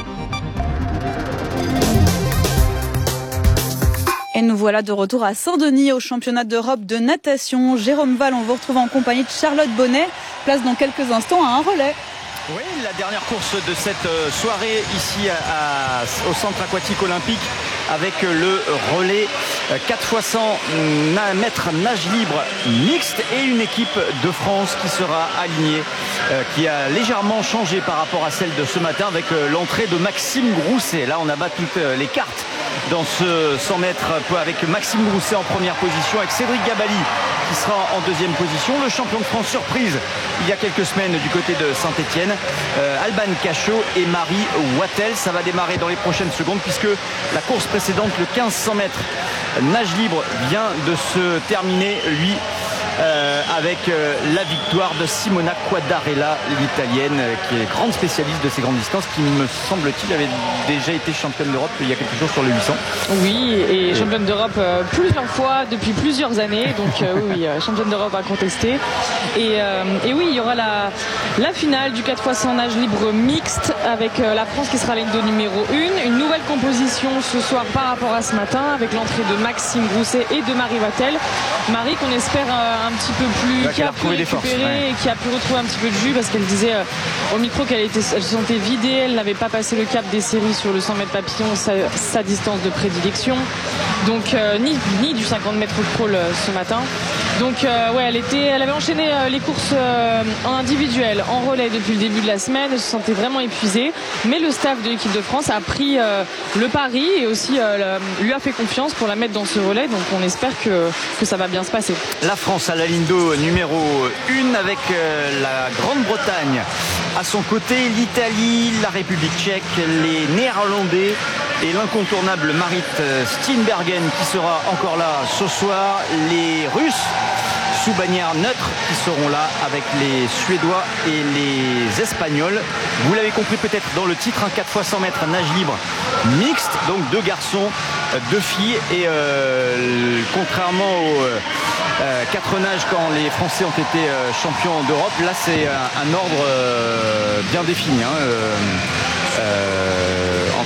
Et nous voilà de retour à Saint-Denis au championnat d'Europe de natation. Jérôme Val, on vous retrouve en compagnie de Charlotte Bonnet. Place dans quelques instants à un relais. Oui, la dernière course de cette soirée ici à, à, au centre aquatique olympique avec le relais quatre fois cent mètres nage libre mixte et une équipe de France qui sera alignée, euh, qui a légèrement changé par rapport à celle de ce matin avec euh, l'entrée de Maxime Grousset. Là, on abat toutes les cartes dans ce cent mètres avec Maxime Grousset en première position, avec Cédric Gabali qui sera en deuxième position. Le champion de France surprise il y a quelques semaines du côté de Saint-Etienne, euh, Alban Cachot et Marie Wattel. Ça va démarrer dans les prochaines secondes puisque la course précédente, le quinze cents mètres nage libre, vient de se terminer, lui, Euh, avec euh, la victoire de Simona Quadarella, l'italienne, euh, qui est grande spécialiste de ces grandes distances, qui me semble-t-il avait déjà été championne d'Europe il y a quelques jours sur le huit cents. Oui, et championne d'Europe euh, plusieurs fois depuis plusieurs années, donc euh, oui, euh, championne d'Europe à contester. Et, euh, et oui, il y aura la, la finale du quatre fois cent nage libre mixte avec euh, la France qui sera la ligne de numéro un. Une nouvelle composition ce soir par rapport à ce matin avec l'entrée de Maxime Grousset et de Marie Wattel. Marie qu'on espère euh, un petit peu plus, ouais, qui a pu récupérer forces, ouais. et qui a pu retrouver un petit peu de jus parce qu'elle disait euh, au micro qu'elle était, elle se sentait vidée, elle n'avait pas passé le cap des séries sur le cent mètres papillon, sa, sa distance de prédilection, donc euh, ni, ni du cinquante mètres crawl euh, ce matin. Donc euh, ouais, elle était, elle avait enchaîné euh, les courses euh, en individuel, en relais depuis le début de la semaine, elle se sentait vraiment épuisée, mais le staff de l'équipe de France a pris euh, le pari et aussi euh, le, lui a fait confiance pour la mettre dans ce relais, donc on espère que, que ça va bien se passer. La France à la ligne d'eau numéro un avec euh, la Grande-Bretagne à son côté, l'Italie, la République tchèque, les Néerlandais et l'incontournable Marit Steenbergen qui sera encore là ce soir, les Russes sous bannière neutre qui seront là avec les Suédois et les Espagnols. Vous l'avez compris peut-être dans le titre, un quatre fois cent mètres nage libre mixte, donc deux garçons, deux filles et euh, contrairement aux euh, quatre nages quand les Français ont été euh, champions d'Europe, là c'est un, un ordre euh, bien défini hein, euh, euh, entre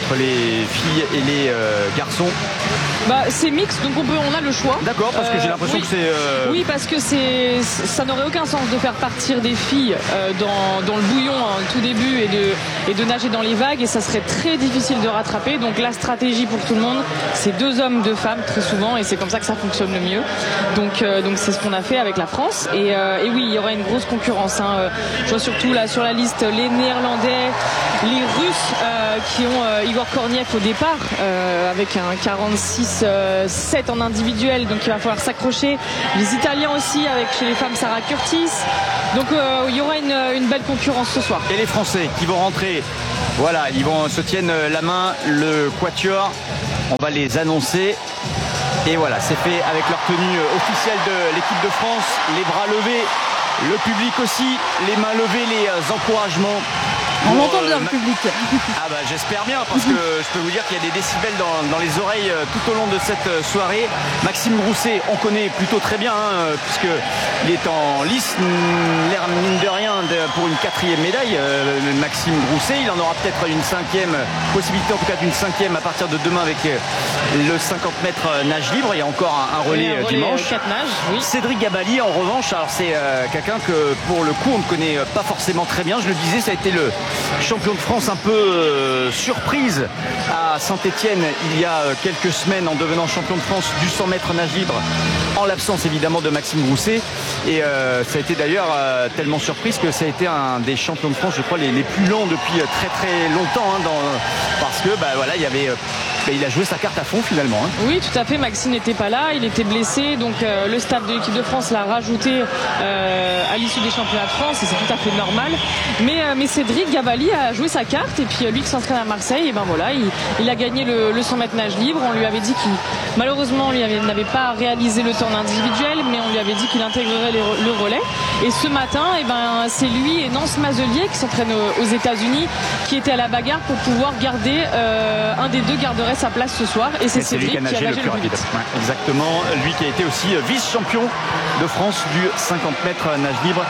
entre les filles et les euh, garçons. Bah, c'est mixte, donc on peut, on a le choix. D'accord, parce que j'ai l'impression oui. que c'est. Euh... Oui, parce que c'est, ça n'aurait aucun sens de faire partir des filles euh, dans, dans le bouillon en tout début et de, et de nager dans les vagues, et ça serait très difficile de rattraper. Donc la stratégie pour tout le monde, c'est deux hommes, deux femmes très souvent, et c'est comme ça que ça fonctionne le mieux. Donc, euh, donc c'est ce qu'on a fait avec la France. Et, euh, et oui, il y aura une grosse concurrence. Hein. Je vois surtout là sur la liste les Néerlandais, les Russes euh, qui ont euh, Igor Korniev au départ euh, avec un quarante-six sept en individuel, donc il va falloir s'accrocher. Les Italiens aussi, avec chez les femmes Sarah Curtis. Donc euh, il y aura une, une belle concurrence ce soir. Et les Français qui vont rentrer, voilà, ils vont se tiennent la main, le quatuor, on va les annoncer. Et voilà, c'est fait avec leur tenue officielle de l'équipe de France, les bras levés, le public aussi, les mains levées, les encouragements. On l'entend bien, le public. Ah bah j'espère bien, parce que je peux vous dire qu'il y a des décibels dans, dans les oreilles tout au long de cette soirée. Maxime Grousset, on connaît plutôt très bien, hein, puisqu'il est en lice, l'air mine de rien, de, pour une quatrième médaille. Euh, Maxime Grousset, il en aura peut-être une cinquième, possibilité en tout cas d'une cinquième à partir de demain avec le cinquante mètres nage libre. Il y a encore un, un relais, un relais dimanche. quatre nages, oui. Cédric Gabali, en revanche, alors c'est euh, quelqu'un que pour le coup on ne connaît pas forcément très bien. Je le disais, ça a été le champion de France un peu euh, surprise à Saint-Etienne il y a euh, quelques semaines en devenant champion de France du cent mètres nage libre, en l'absence évidemment de Maxime Grousset. Et euh, ça a été d'ailleurs euh, tellement surprise que ça a été un des champions de France, je crois, les, les plus longs depuis très très longtemps, hein, dans, parce que bah, voilà, il y avait... Euh, il a joué sa carte à fond finalement. Hein. Oui, tout à fait. Maxime n'était pas là, il était blessé, donc euh, le staff de l'équipe de France l'a rajouté euh, à l'issue des championnats de France, et c'est tout à fait normal. Mais, euh, mais Cédric Gabali a joué sa carte, et puis euh, lui qui s'entraîne à Marseille, et ben voilà, il, il a gagné le, le cent mètres nage libre. On lui avait dit qu'il, malheureusement, lui avait, n'avait pas réalisé le temps individuel, mais on lui avait dit qu'il intégrerait les, le relais. Et ce matin, et ben c'est lui et Nance Mazelier qui s'entraînent aux, aux États-Unis, qui étaient à la bagarre pour pouvoir garder euh, un des deux garderait sa place ce soir, et c'est Cédric qui a nagé le plus rapide. Ouais, exactement, lui qui a été aussi vice-champion de France du cinquante mètres nage libre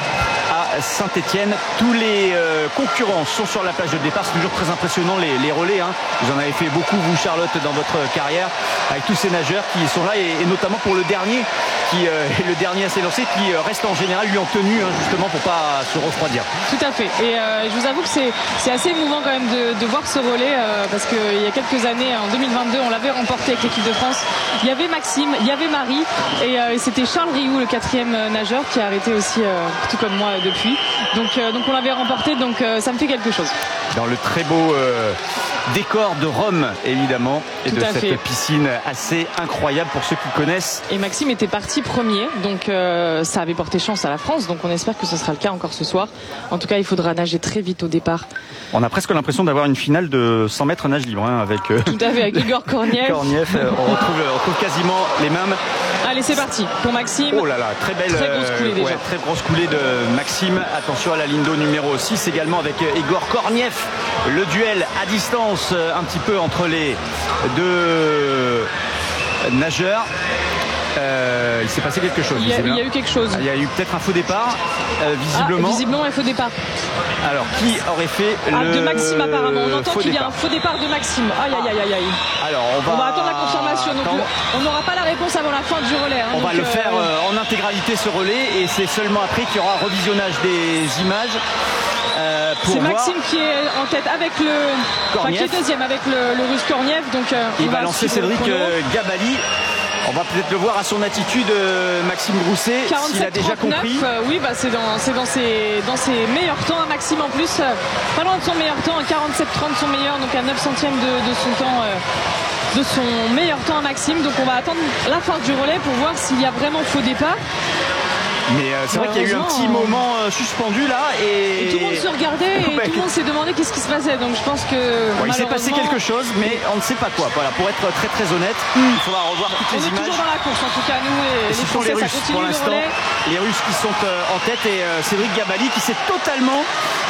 à Saint-Etienne. Tous les euh, concurrents sont sur la plage de départ. C'est toujours très impressionnant les, les relais, hein. Vous en avez fait beaucoup, vous Charlotte, dans votre carrière, avec tous ces nageurs qui sont là, et, et notamment pour le dernier qui euh, est le dernier à s'élancer, qui euh, reste en général lui en tenue, hein, justement pour pas se refroidir. Tout à fait, et euh, je vous avoue que c'est, c'est assez émouvant quand même de, de voir ce relais, euh, parce qu'il y a quelques années, en deux mille vingt-deux, on l'avait remporté avec l'équipe de France. Il y avait Maxime, il y avait Marie, et, euh, et c'était Charles Rioux, le quatrième nageur, qui a arrêté aussi, euh, tout comme moi, depuis. Donc, euh, donc on l'avait remporté, donc euh, ça me fait quelque chose. Dans le très beau euh, décor de Rome, évidemment, et tout de cette fait. piscine assez incroyable pour ceux qui connaissent. Et Maxime était parti premier, donc euh, ça avait porté chance à la France, donc on espère que ce sera le cas encore ce soir. En tout cas, il faudra nager très vite au départ. On a presque l'impression d'avoir une finale de cent mètres nage libre, hein, avec, euh, tout à fait, avec Igor Korniev. Korniev, euh, on, retrouve, on retrouve quasiment les mêmes. Allez, c'est parti pour Maxime. Oh là là, très belle, très grosse coulée, euh, déjà. Ouais, très grosse coulée de Maxime. Attention à la ligne d'eau numéro six également, avec Igor Korniev. Le duel à distance un petit peu entre les deux nageurs. Euh, il s'est passé quelque chose. Il y a, il y a eu quelque chose. Il y a eu peut-être un faux départ, euh, visiblement. Ah, visiblement un faux départ. Alors, qui aurait fait ah, le de Maxime apparemment. On entend qu'il y a départ. un faux départ de Maxime. Aïe aïe aïe aïe aïe. Alors, on va, on va attendre la confirmation. Donc le, on n'aura pas la réponse avant la fin du relais. Hein, on donc va le euh, faire euh, en intégralité ce relais, et c'est seulement après qu'il y aura revisionnage des images. Euh, c'est Maxime voir. qui est en tête avec le enfin, qui est deuxième avec le, le russe Korniev. Donc euh, il va lancer Cédric euh, Gabali. On va peut-être le voir à son attitude, euh, Maxime Grousset, s'il a déjà compris. Euh, oui, bah, c'est dans, c'est dans, ses, dans ses meilleurs temps. Maxime en plus, euh, pas loin de son meilleur temps, quarante-sept trente son meilleur, donc à neuf centièmes de, de son temps. Euh, de son meilleur temps à Maxime. Donc on va attendre la fin du relais pour voir s'il y a vraiment faux départ. Mais euh, c'est vrai qu'il y a eu un petit moment euh, suspendu là, et... et tout le monde se regardait et ouais. tout le monde s'est demandé qu'est-ce qui se passait. Donc je pense que ouais, il s'est passé quelque chose, mais on ne sait pas quoi. Voilà, pour être très très honnête, mmh. il faudra revoir toutes on les est images. Toujours dans la course en tout cas, nous et, et les ce sont Français, les Russes ça continue pour l'instant. Le les Russes qui sont euh, en tête, et euh, Cédric Gabali qui s'est totalement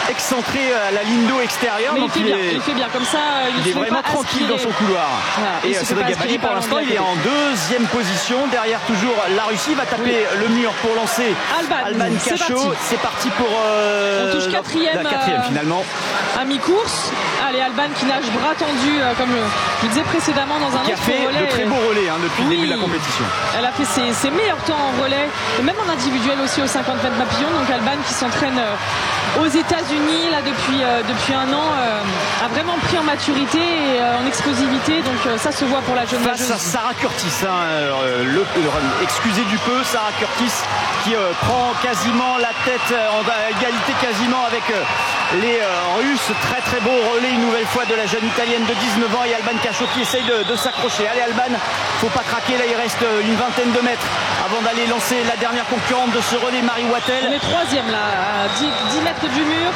excentré à la ligne d'eau extérieure. Mais donc il, fait il, bien, est, il fait bien comme ça. Il, il est vraiment tranquille dans son couloir. Voilà, et Cédric Abadi, pour l'instant, il est en deuxième position. Derrière toujours la Russie va taper oui. le mur pour lancer Alban, Alban Cachot. C'est parti pour euh, on touche quatrième, la quatrième finalement. À mi-course. Allez, Alban qui nage bras tendu, euh, comme je le disais précédemment dans un qui autre relais. Qui a fait relais. de très beaux relais hein, depuis oui. le début de la compétition. Elle a fait ses, ses meilleurs temps en relais, et même en individuel aussi au cinquante mètres papillon. Donc Alban qui s'entraîne euh, aux États-Unis là depuis euh, depuis un an euh, a vraiment pris en maturité et euh, en explosivité. Donc euh, ça se voit pour la jeune face nageuse. à Sarah Curtis, hein, euh, le, le, excusez du peu, Sarah Curtis qui euh, prend quasiment la tête euh, en égalité quasiment avec euh, les euh, Russes. Très très beau relais une nouvelle fois de la jeune Italienne de dix-neuf ans et Alban Cachot qui essaye de, de s'accrocher. Allez Alban, faut pas craquer, là il reste une vingtaine de mètres avant d'aller lancer la dernière concurrente de ce relais, Marie Wattel. On est troisième là, à dix mètres du mur.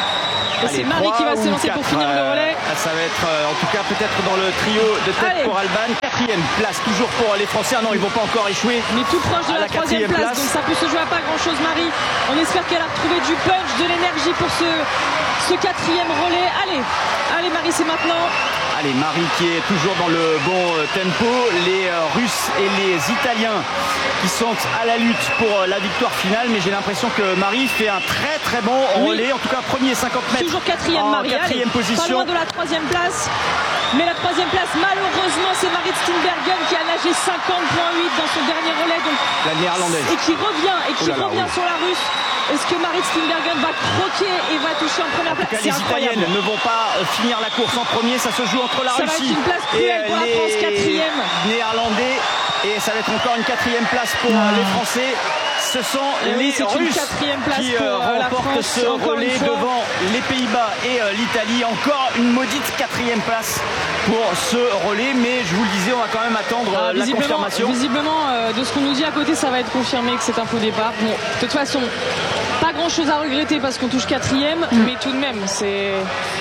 Et c'est Marie qui va se lancer pour finir le relais. Euh, ça va être euh, en tout cas peut-être dans le trio de tête Allez. pour Alban. Quatrième place toujours pour les Français. Ah non, ils vont pas encore échouer. Mais tout proche de la, la troisième place, place. Donc ça peut se jouer à pas grand chose Marie. On espère qu'elle a retrouvé du punch, de l'énergie pour ce, ce quatrième relais. Allez, allez Marie, c'est maintenant. Allez, Marie qui est toujours dans le bon tempo. Les Russes et les Italiens qui sont à la lutte pour la victoire finale. Mais j'ai l'impression que Marie fait un très très bon relais. Oui. En tout cas, premier cinquante mètres. Toujours quatrième Marie. Quatrième Allez, position. Pas loin de la troisième place. Mais la troisième place, malheureusement, c'est Marit Steenbergen qui a nagé cinquante virgule huit dans son dernier relais. Donc, la néerlandaise. Et qui revient, et qui là là, revient oui. sur la Russe. Est-ce que Marit Steenbergen va croquer et va toucher en première en place? Les Italiennes ne vont pas finir la course en premier. Ça se joue entre la ça Russie va être une place et pour la France, quatrième. Néerlandais. Et ça va être encore une quatrième place pour ah. les Français. Ce sont et les oui, Russes qui euh, remportent ce relais devant les Pays-Bas et euh, l'Italie. Encore une maudite quatrième place pour ce relais. Mais je vous le disais, on va quand même attendre ah, la confirmation. Visiblement, euh, de ce qu'on nous dit à côté, ça va être confirmé que c'est un faux départ. Bon, de toute façon, pas grand-chose à regretter parce qu'on touche quatrième. Mm. Mais tout de même, c'est...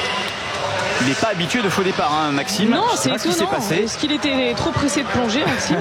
Il n'est pas habitué de faux départ, hein, Maxime. Non, c'est étonnant. Ce qui s'est passé. Est-ce qu'il était trop pressé de plonger, Maxime?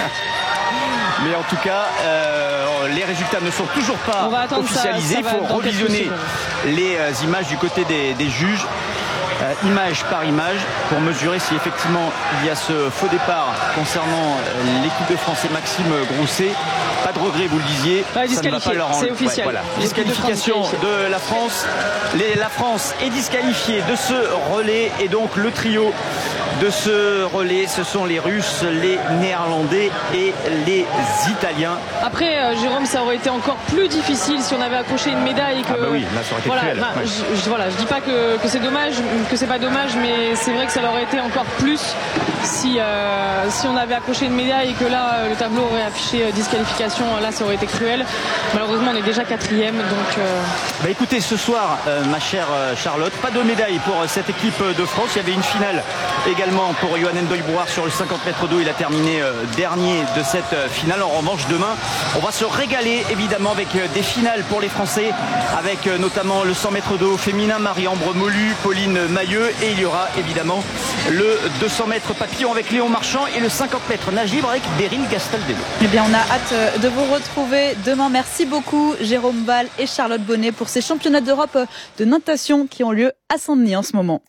Mais en tout cas, euh, les résultats ne sont toujours pas officialisés. Il faut revisionner les euh, images du côté des, des juges, euh, image par image, pour mesurer si effectivement il y a ce faux départ concernant euh, l'équipe de France et Maxime Grousset. Pas de regret, vous le disiez. Bah, ça ne va pas leur en... C'est officiel. Ouais, voilà. Disqualification de, de la France. Les, la France est disqualifiée de ce relais et donc le trio de ce relais, ce sont les Russes, les Néerlandais et les Italiens. Après, euh, Jérôme, ça aurait été encore plus difficile si on avait accroché une médaille. Et que, ah bah oui, là, ça aurait été voilà, cruel. Bah, ouais. je, je, voilà, je dis pas que, que c'est dommage, que c'est pas dommage, mais c'est vrai que ça aurait été encore plus si, euh, si on avait accroché une médaille et que là, le tableau aurait affiché euh, disqualification. Là, ça aurait été cruel. Malheureusement, on est déjà quatrième, donc. Euh... Bah écoutez, ce soir, euh, ma chère Charlotte, pas de médaille pour cette équipe de France. Il y avait une finale également pour Yohan N'Doye-Brouard sur le cinquante mètres d'eau. Il a terminé euh, dernier de cette euh, finale. En revanche, demain, on va se régaler évidemment avec euh, des finales pour les Français, avec euh, notamment le cent mètres d'eau féminin, Marie-Ambre Molu, Pauline Mailleux, et il y aura évidemment le deux cents mètres papillon avec Léon Marchand et le cinquante mètres nage libre avec Beryl Gastaldello. Eh bien, on a hâte de vous retrouver demain. Merci beaucoup Jérôme Val et Charlotte Bonnet pour ces championnats d'Europe de natation qui ont lieu à Saint-Denis en ce moment.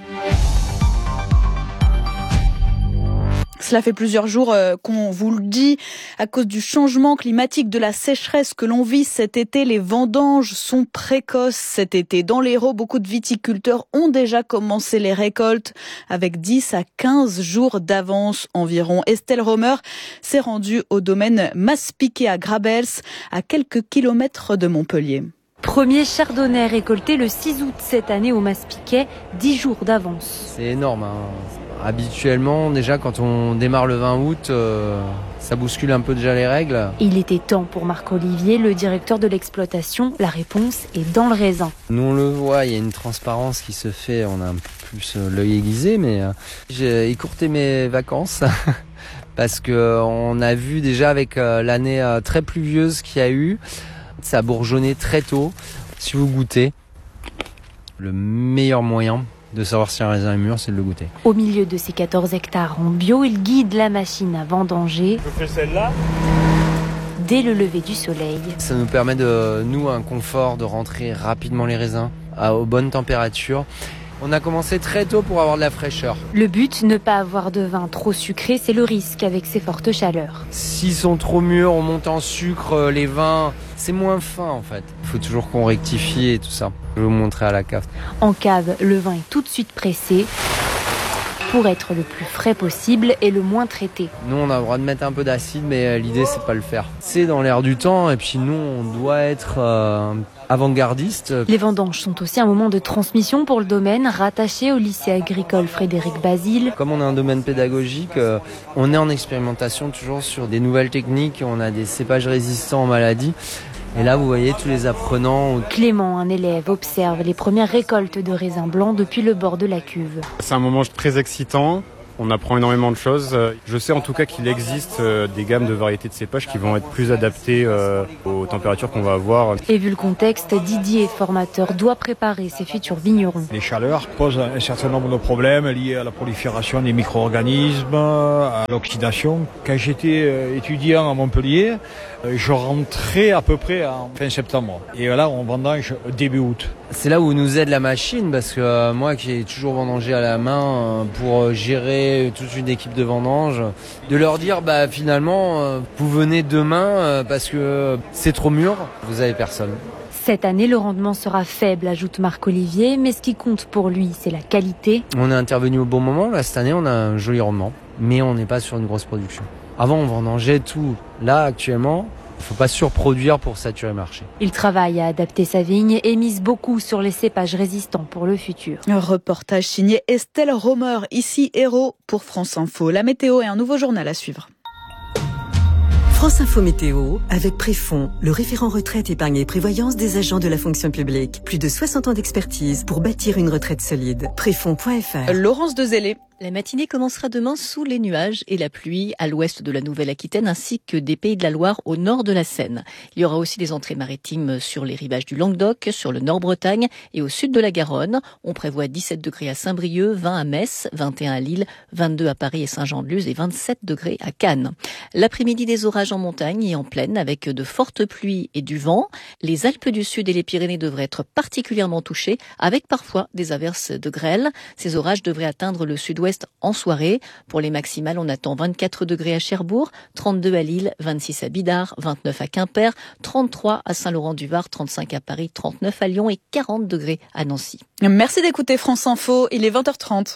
Cela fait plusieurs jours euh, qu'on vous le dit, à cause du changement climatique, de la sécheresse que l'on vit cet été, les vendanges sont précoces cet été. Dans l'Hérault, beaucoup de viticulteurs ont déjà commencé les récoltes avec dix à quinze jours d'avance environ. Estelle Romer s'est rendue au domaine Massepiquet à Grabels, à quelques kilomètres de Montpellier. Premier chardonnay récolté le six août cette année au Massepiquet, dix jours d'avance. C'est énorme, hein. Habituellement, déjà, quand on démarre le vingt août, euh, ça bouscule un peu déjà les règles. Il était temps pour Marc-Olivier, le directeur de l'exploitation. La réponse est dans le raisin. Nous, on le voit, il y a une transparence qui se fait. On a un peu plus l'œil aiguisé, mais euh, j'ai écourté mes vacances parce que on a vu déjà avec euh, l'année euh, très pluvieuse qu'il y a eu, ça a bourgeonné très tôt. Si vous goûtez, le meilleur moyen de savoir si un raisin est mûr, c'est de le goûter. Au milieu de ces quatorze hectares en bio, il guide la machine à vendanger. Je fais celle-là. Dès le lever du soleil. Ça nous permet de, nous, un confort de rentrer rapidement les raisins, à, aux bonnes températures. On a commencé très tôt pour avoir de la fraîcheur. Le but, ne pas avoir de vin trop sucré, c'est le risque avec ces fortes chaleurs. S'ils sont trop mûrs, on monte en sucre, les vins, c'est moins fin en fait. Il faut toujours qu'on rectifie et tout ça. Je vais vous montrer à la cave. En cave, le vin est tout de suite pressé pour être le plus frais possible et le moins traité. Nous, on a le droit de mettre un peu d'acide, mais l'idée, c'est pas le faire. C'est dans l'air du temps, et puis nous, on doit être euh, avant-gardiste. Les vendanges sont aussi un moment de transmission pour le domaine, rattaché au lycée agricole Frédéric Basile. Comme on a un domaine pédagogique, euh, on est en expérimentation toujours sur des nouvelles techniques. On a des cépages résistants aux maladies. Et là, vous voyez tous les apprenants. Clément, un élève, observe les premières récoltes de raisins blancs depuis le bord de la cuve. C'est un moment très excitant. On apprend énormément de choses. Je sais en tout cas qu'il existe des gammes de variétés de cépages qui vont être plus adaptées aux températures qu'on va avoir. Et vu le contexte, Didier, formateur, doit préparer ses futurs vignerons. Les chaleurs posent un certain nombre de problèmes liés à la prolifération des micro-organismes, à l'oxydation. Quand j'étais étudiant à Montpellier, je rentrais à peu près en fin septembre. Et là, on vendange début août. C'est là où nous aide la machine, parce que euh, moi qui ai toujours vendangé à la main euh, pour euh, gérer toute une équipe de vendange, de leur dire bah finalement euh, vous venez demain euh, parce que euh, c'est trop mûr, vous avez personne. Cette année, le rendement sera faible, ajoute Marc-Olivier, mais ce qui compte pour lui, c'est la qualité. On est intervenu au bon moment, là cette année on a un joli rendement, mais on n'est pas sur une grosse production. Avant on vendangeait tout, là actuellement, il ne faut pas surproduire pour saturer le marché. Il travaille à adapter sa vigne et mise beaucoup sur les cépages résistants pour le futur. Un reportage signé Estelle Romer, ici Héros pour France Info. La météo et un nouveau journal à suivre. France Info Météo, avec Préfond, le référent retraite épargne et prévoyance des agents de la fonction publique. Plus de soixante ans d'expertise pour bâtir une retraite solide. Préfond point F R. Laurence Dezellé. La matinée commencera demain sous les nuages et la pluie à l'ouest de la Nouvelle-Aquitaine ainsi que des Pays de la Loire au nord de la Seine. Il y aura aussi des entrées maritimes sur les rivages du Languedoc, sur le Nord-Bretagne et au sud de la Garonne. On prévoit dix-sept degrés à Saint-Brieuc, vingt à Metz, vingt et un à Lille, vingt-deux à Paris et Saint-Jean-de-Luz et vingt-sept degrés à Cannes. L'après-midi, des orages en montagne et en plaine avec de fortes pluies et du vent. Les Alpes du Sud et les Pyrénées devraient être particulièrement touchées avec parfois des averses de grêle. Ces orages devraient atteindre le sud-ouest en soirée. Pour les maximales, on attend vingt-quatre degrés à Cherbourg, trente-deux à Lille, vingt-six à Bidart, vingt-neuf à Quimper, trente-trois à Saint-Laurent-du-Var, trente-cinq à Paris, trente-neuf à Lyon et quarante degrés à Nancy. Merci d'écouter France Info, il est vingt heures trente.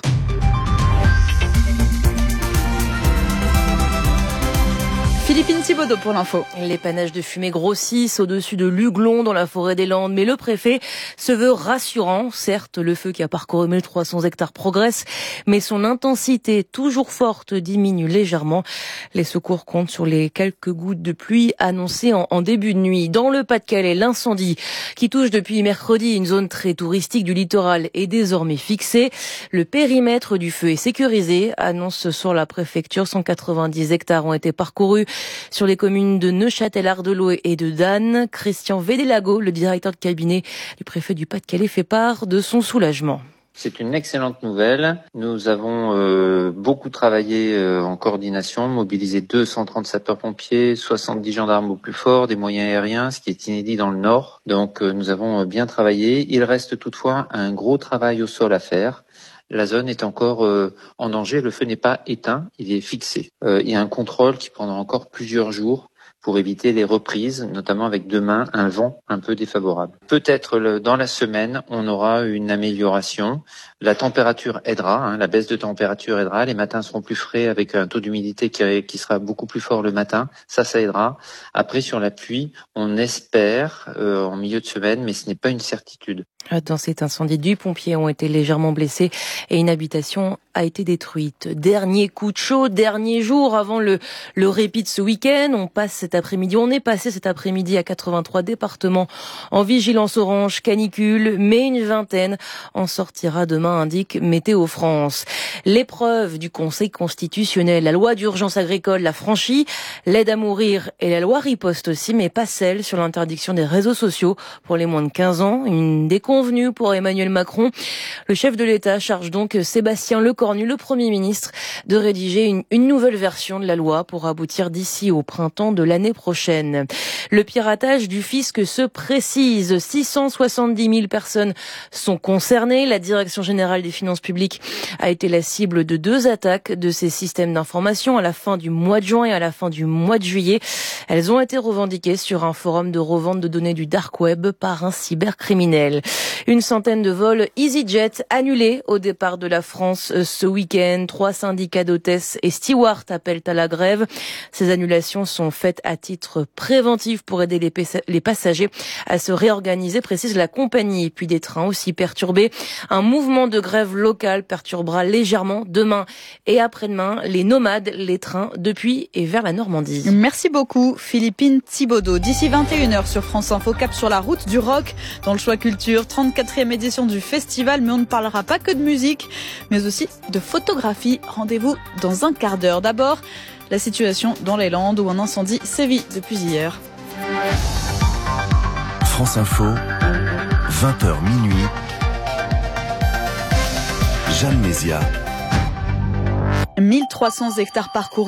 Philippine Thibaudot pour l'info. Les panaches de fumée grossissent au-dessus de Luglon dans la forêt des Landes, mais le préfet se veut rassurant. Certes, le feu qui a parcouru mille trois cents hectares progresse, mais son intensité toujours forte diminue légèrement. Les secours comptent sur les quelques gouttes de pluie annoncées en, en début de nuit. Dans le Pas-de-Calais, l'incendie qui touche depuis mercredi une zone très touristique du littoral est désormais fixé. Le périmètre du feu est sécurisé, annonce ce soir la préfecture. cent quatre-vingt-dix hectares ont été parcourus sur les communes de Neuchâtel-Ardelot et de Danne. Christian Védélago, le directeur de cabinet du préfet du Pas-de-Calais, fait part de son soulagement. C'est une excellente nouvelle. Nous avons euh, beaucoup travaillé euh, en coordination, mobilisé deux cent trente sapeurs-pompiers, soixante-dix gendarmes au plus fort, des moyens aériens, ce qui est inédit dans le Nord. Donc euh, nous avons bien travaillé. Il reste toutefois un gros travail au sol à faire. La zone est encore euh, en danger, le feu n'est pas éteint, il est fixé. Euh, il y a un contrôle qui prendra encore plusieurs jours pour éviter les reprises, notamment avec demain un vent un peu défavorable. Peut-être le, dans la semaine, on aura une amélioration. La température aidera, hein, la baisse de température aidera. Les matins seront plus frais avec un taux d'humidité qui, qui sera beaucoup plus fort le matin. Ça, ça aidera. Après, sur la pluie, on espère euh, en milieu de semaine, mais ce n'est pas une certitude. Dans cet incendie, dix pompiers ont été légèrement blessés et une habitation a été détruite. Dernier coup de chaud, dernier jour avant le, le répit de ce week-end. On passe cet après-midi, on est passé cet après-midi à quatre-vingt-trois départements en vigilance orange canicule, mais une vingtaine en sortira demain, indique Météo France. L'épreuve du Conseil constitutionnel, la loi d'urgence agricole l'a franchie, l'aide à mourir et la loi riposte aussi, mais pas celle sur l'interdiction des réseaux sociaux pour les moins de quinze ans. Une décompte convenu pour Emmanuel Macron. Le chef de l'État charge donc Sébastien Lecornu, le Premier ministre, de rédiger une, une nouvelle version de la loi pour aboutir d'ici au printemps de l'année prochaine. Le piratage du fisc se précise. six cent soixante-dix mille personnes sont concernées. La Direction générale des finances publiques a été la cible de deux attaques de ces systèmes d'information à la fin du mois de juin et à la fin du mois de juillet. Elles ont été revendiquées sur un forum de revente de données du dark web par un cybercriminel. Une centaine de vols EasyJet annulés au départ de la France ce week-end. Trois syndicats d'hôtesses et stewards appellent à la grève. Ces annulations sont faites à titre préventif pour aider les, les passagers à se réorganiser, précise la compagnie. Et puis des trains aussi perturbés. Un mouvement de grève locale perturbera légèrement demain et après-demain les nomades, les trains depuis et vers la Normandie. Merci beaucoup Philippine Thibaudot. D'ici vingt et une heures sur France Info, cap sur la route du rock dans le choix culture, trente-quatrième édition du festival, mais on ne parlera pas que de musique, mais aussi de photographie. Rendez-vous dans un quart d'heure. D'abord, la situation dans les Landes où un incendie sévit depuis hier. France Info, vingt heures minuit. Jeanne Mézia. mille trois cents hectares parcourus.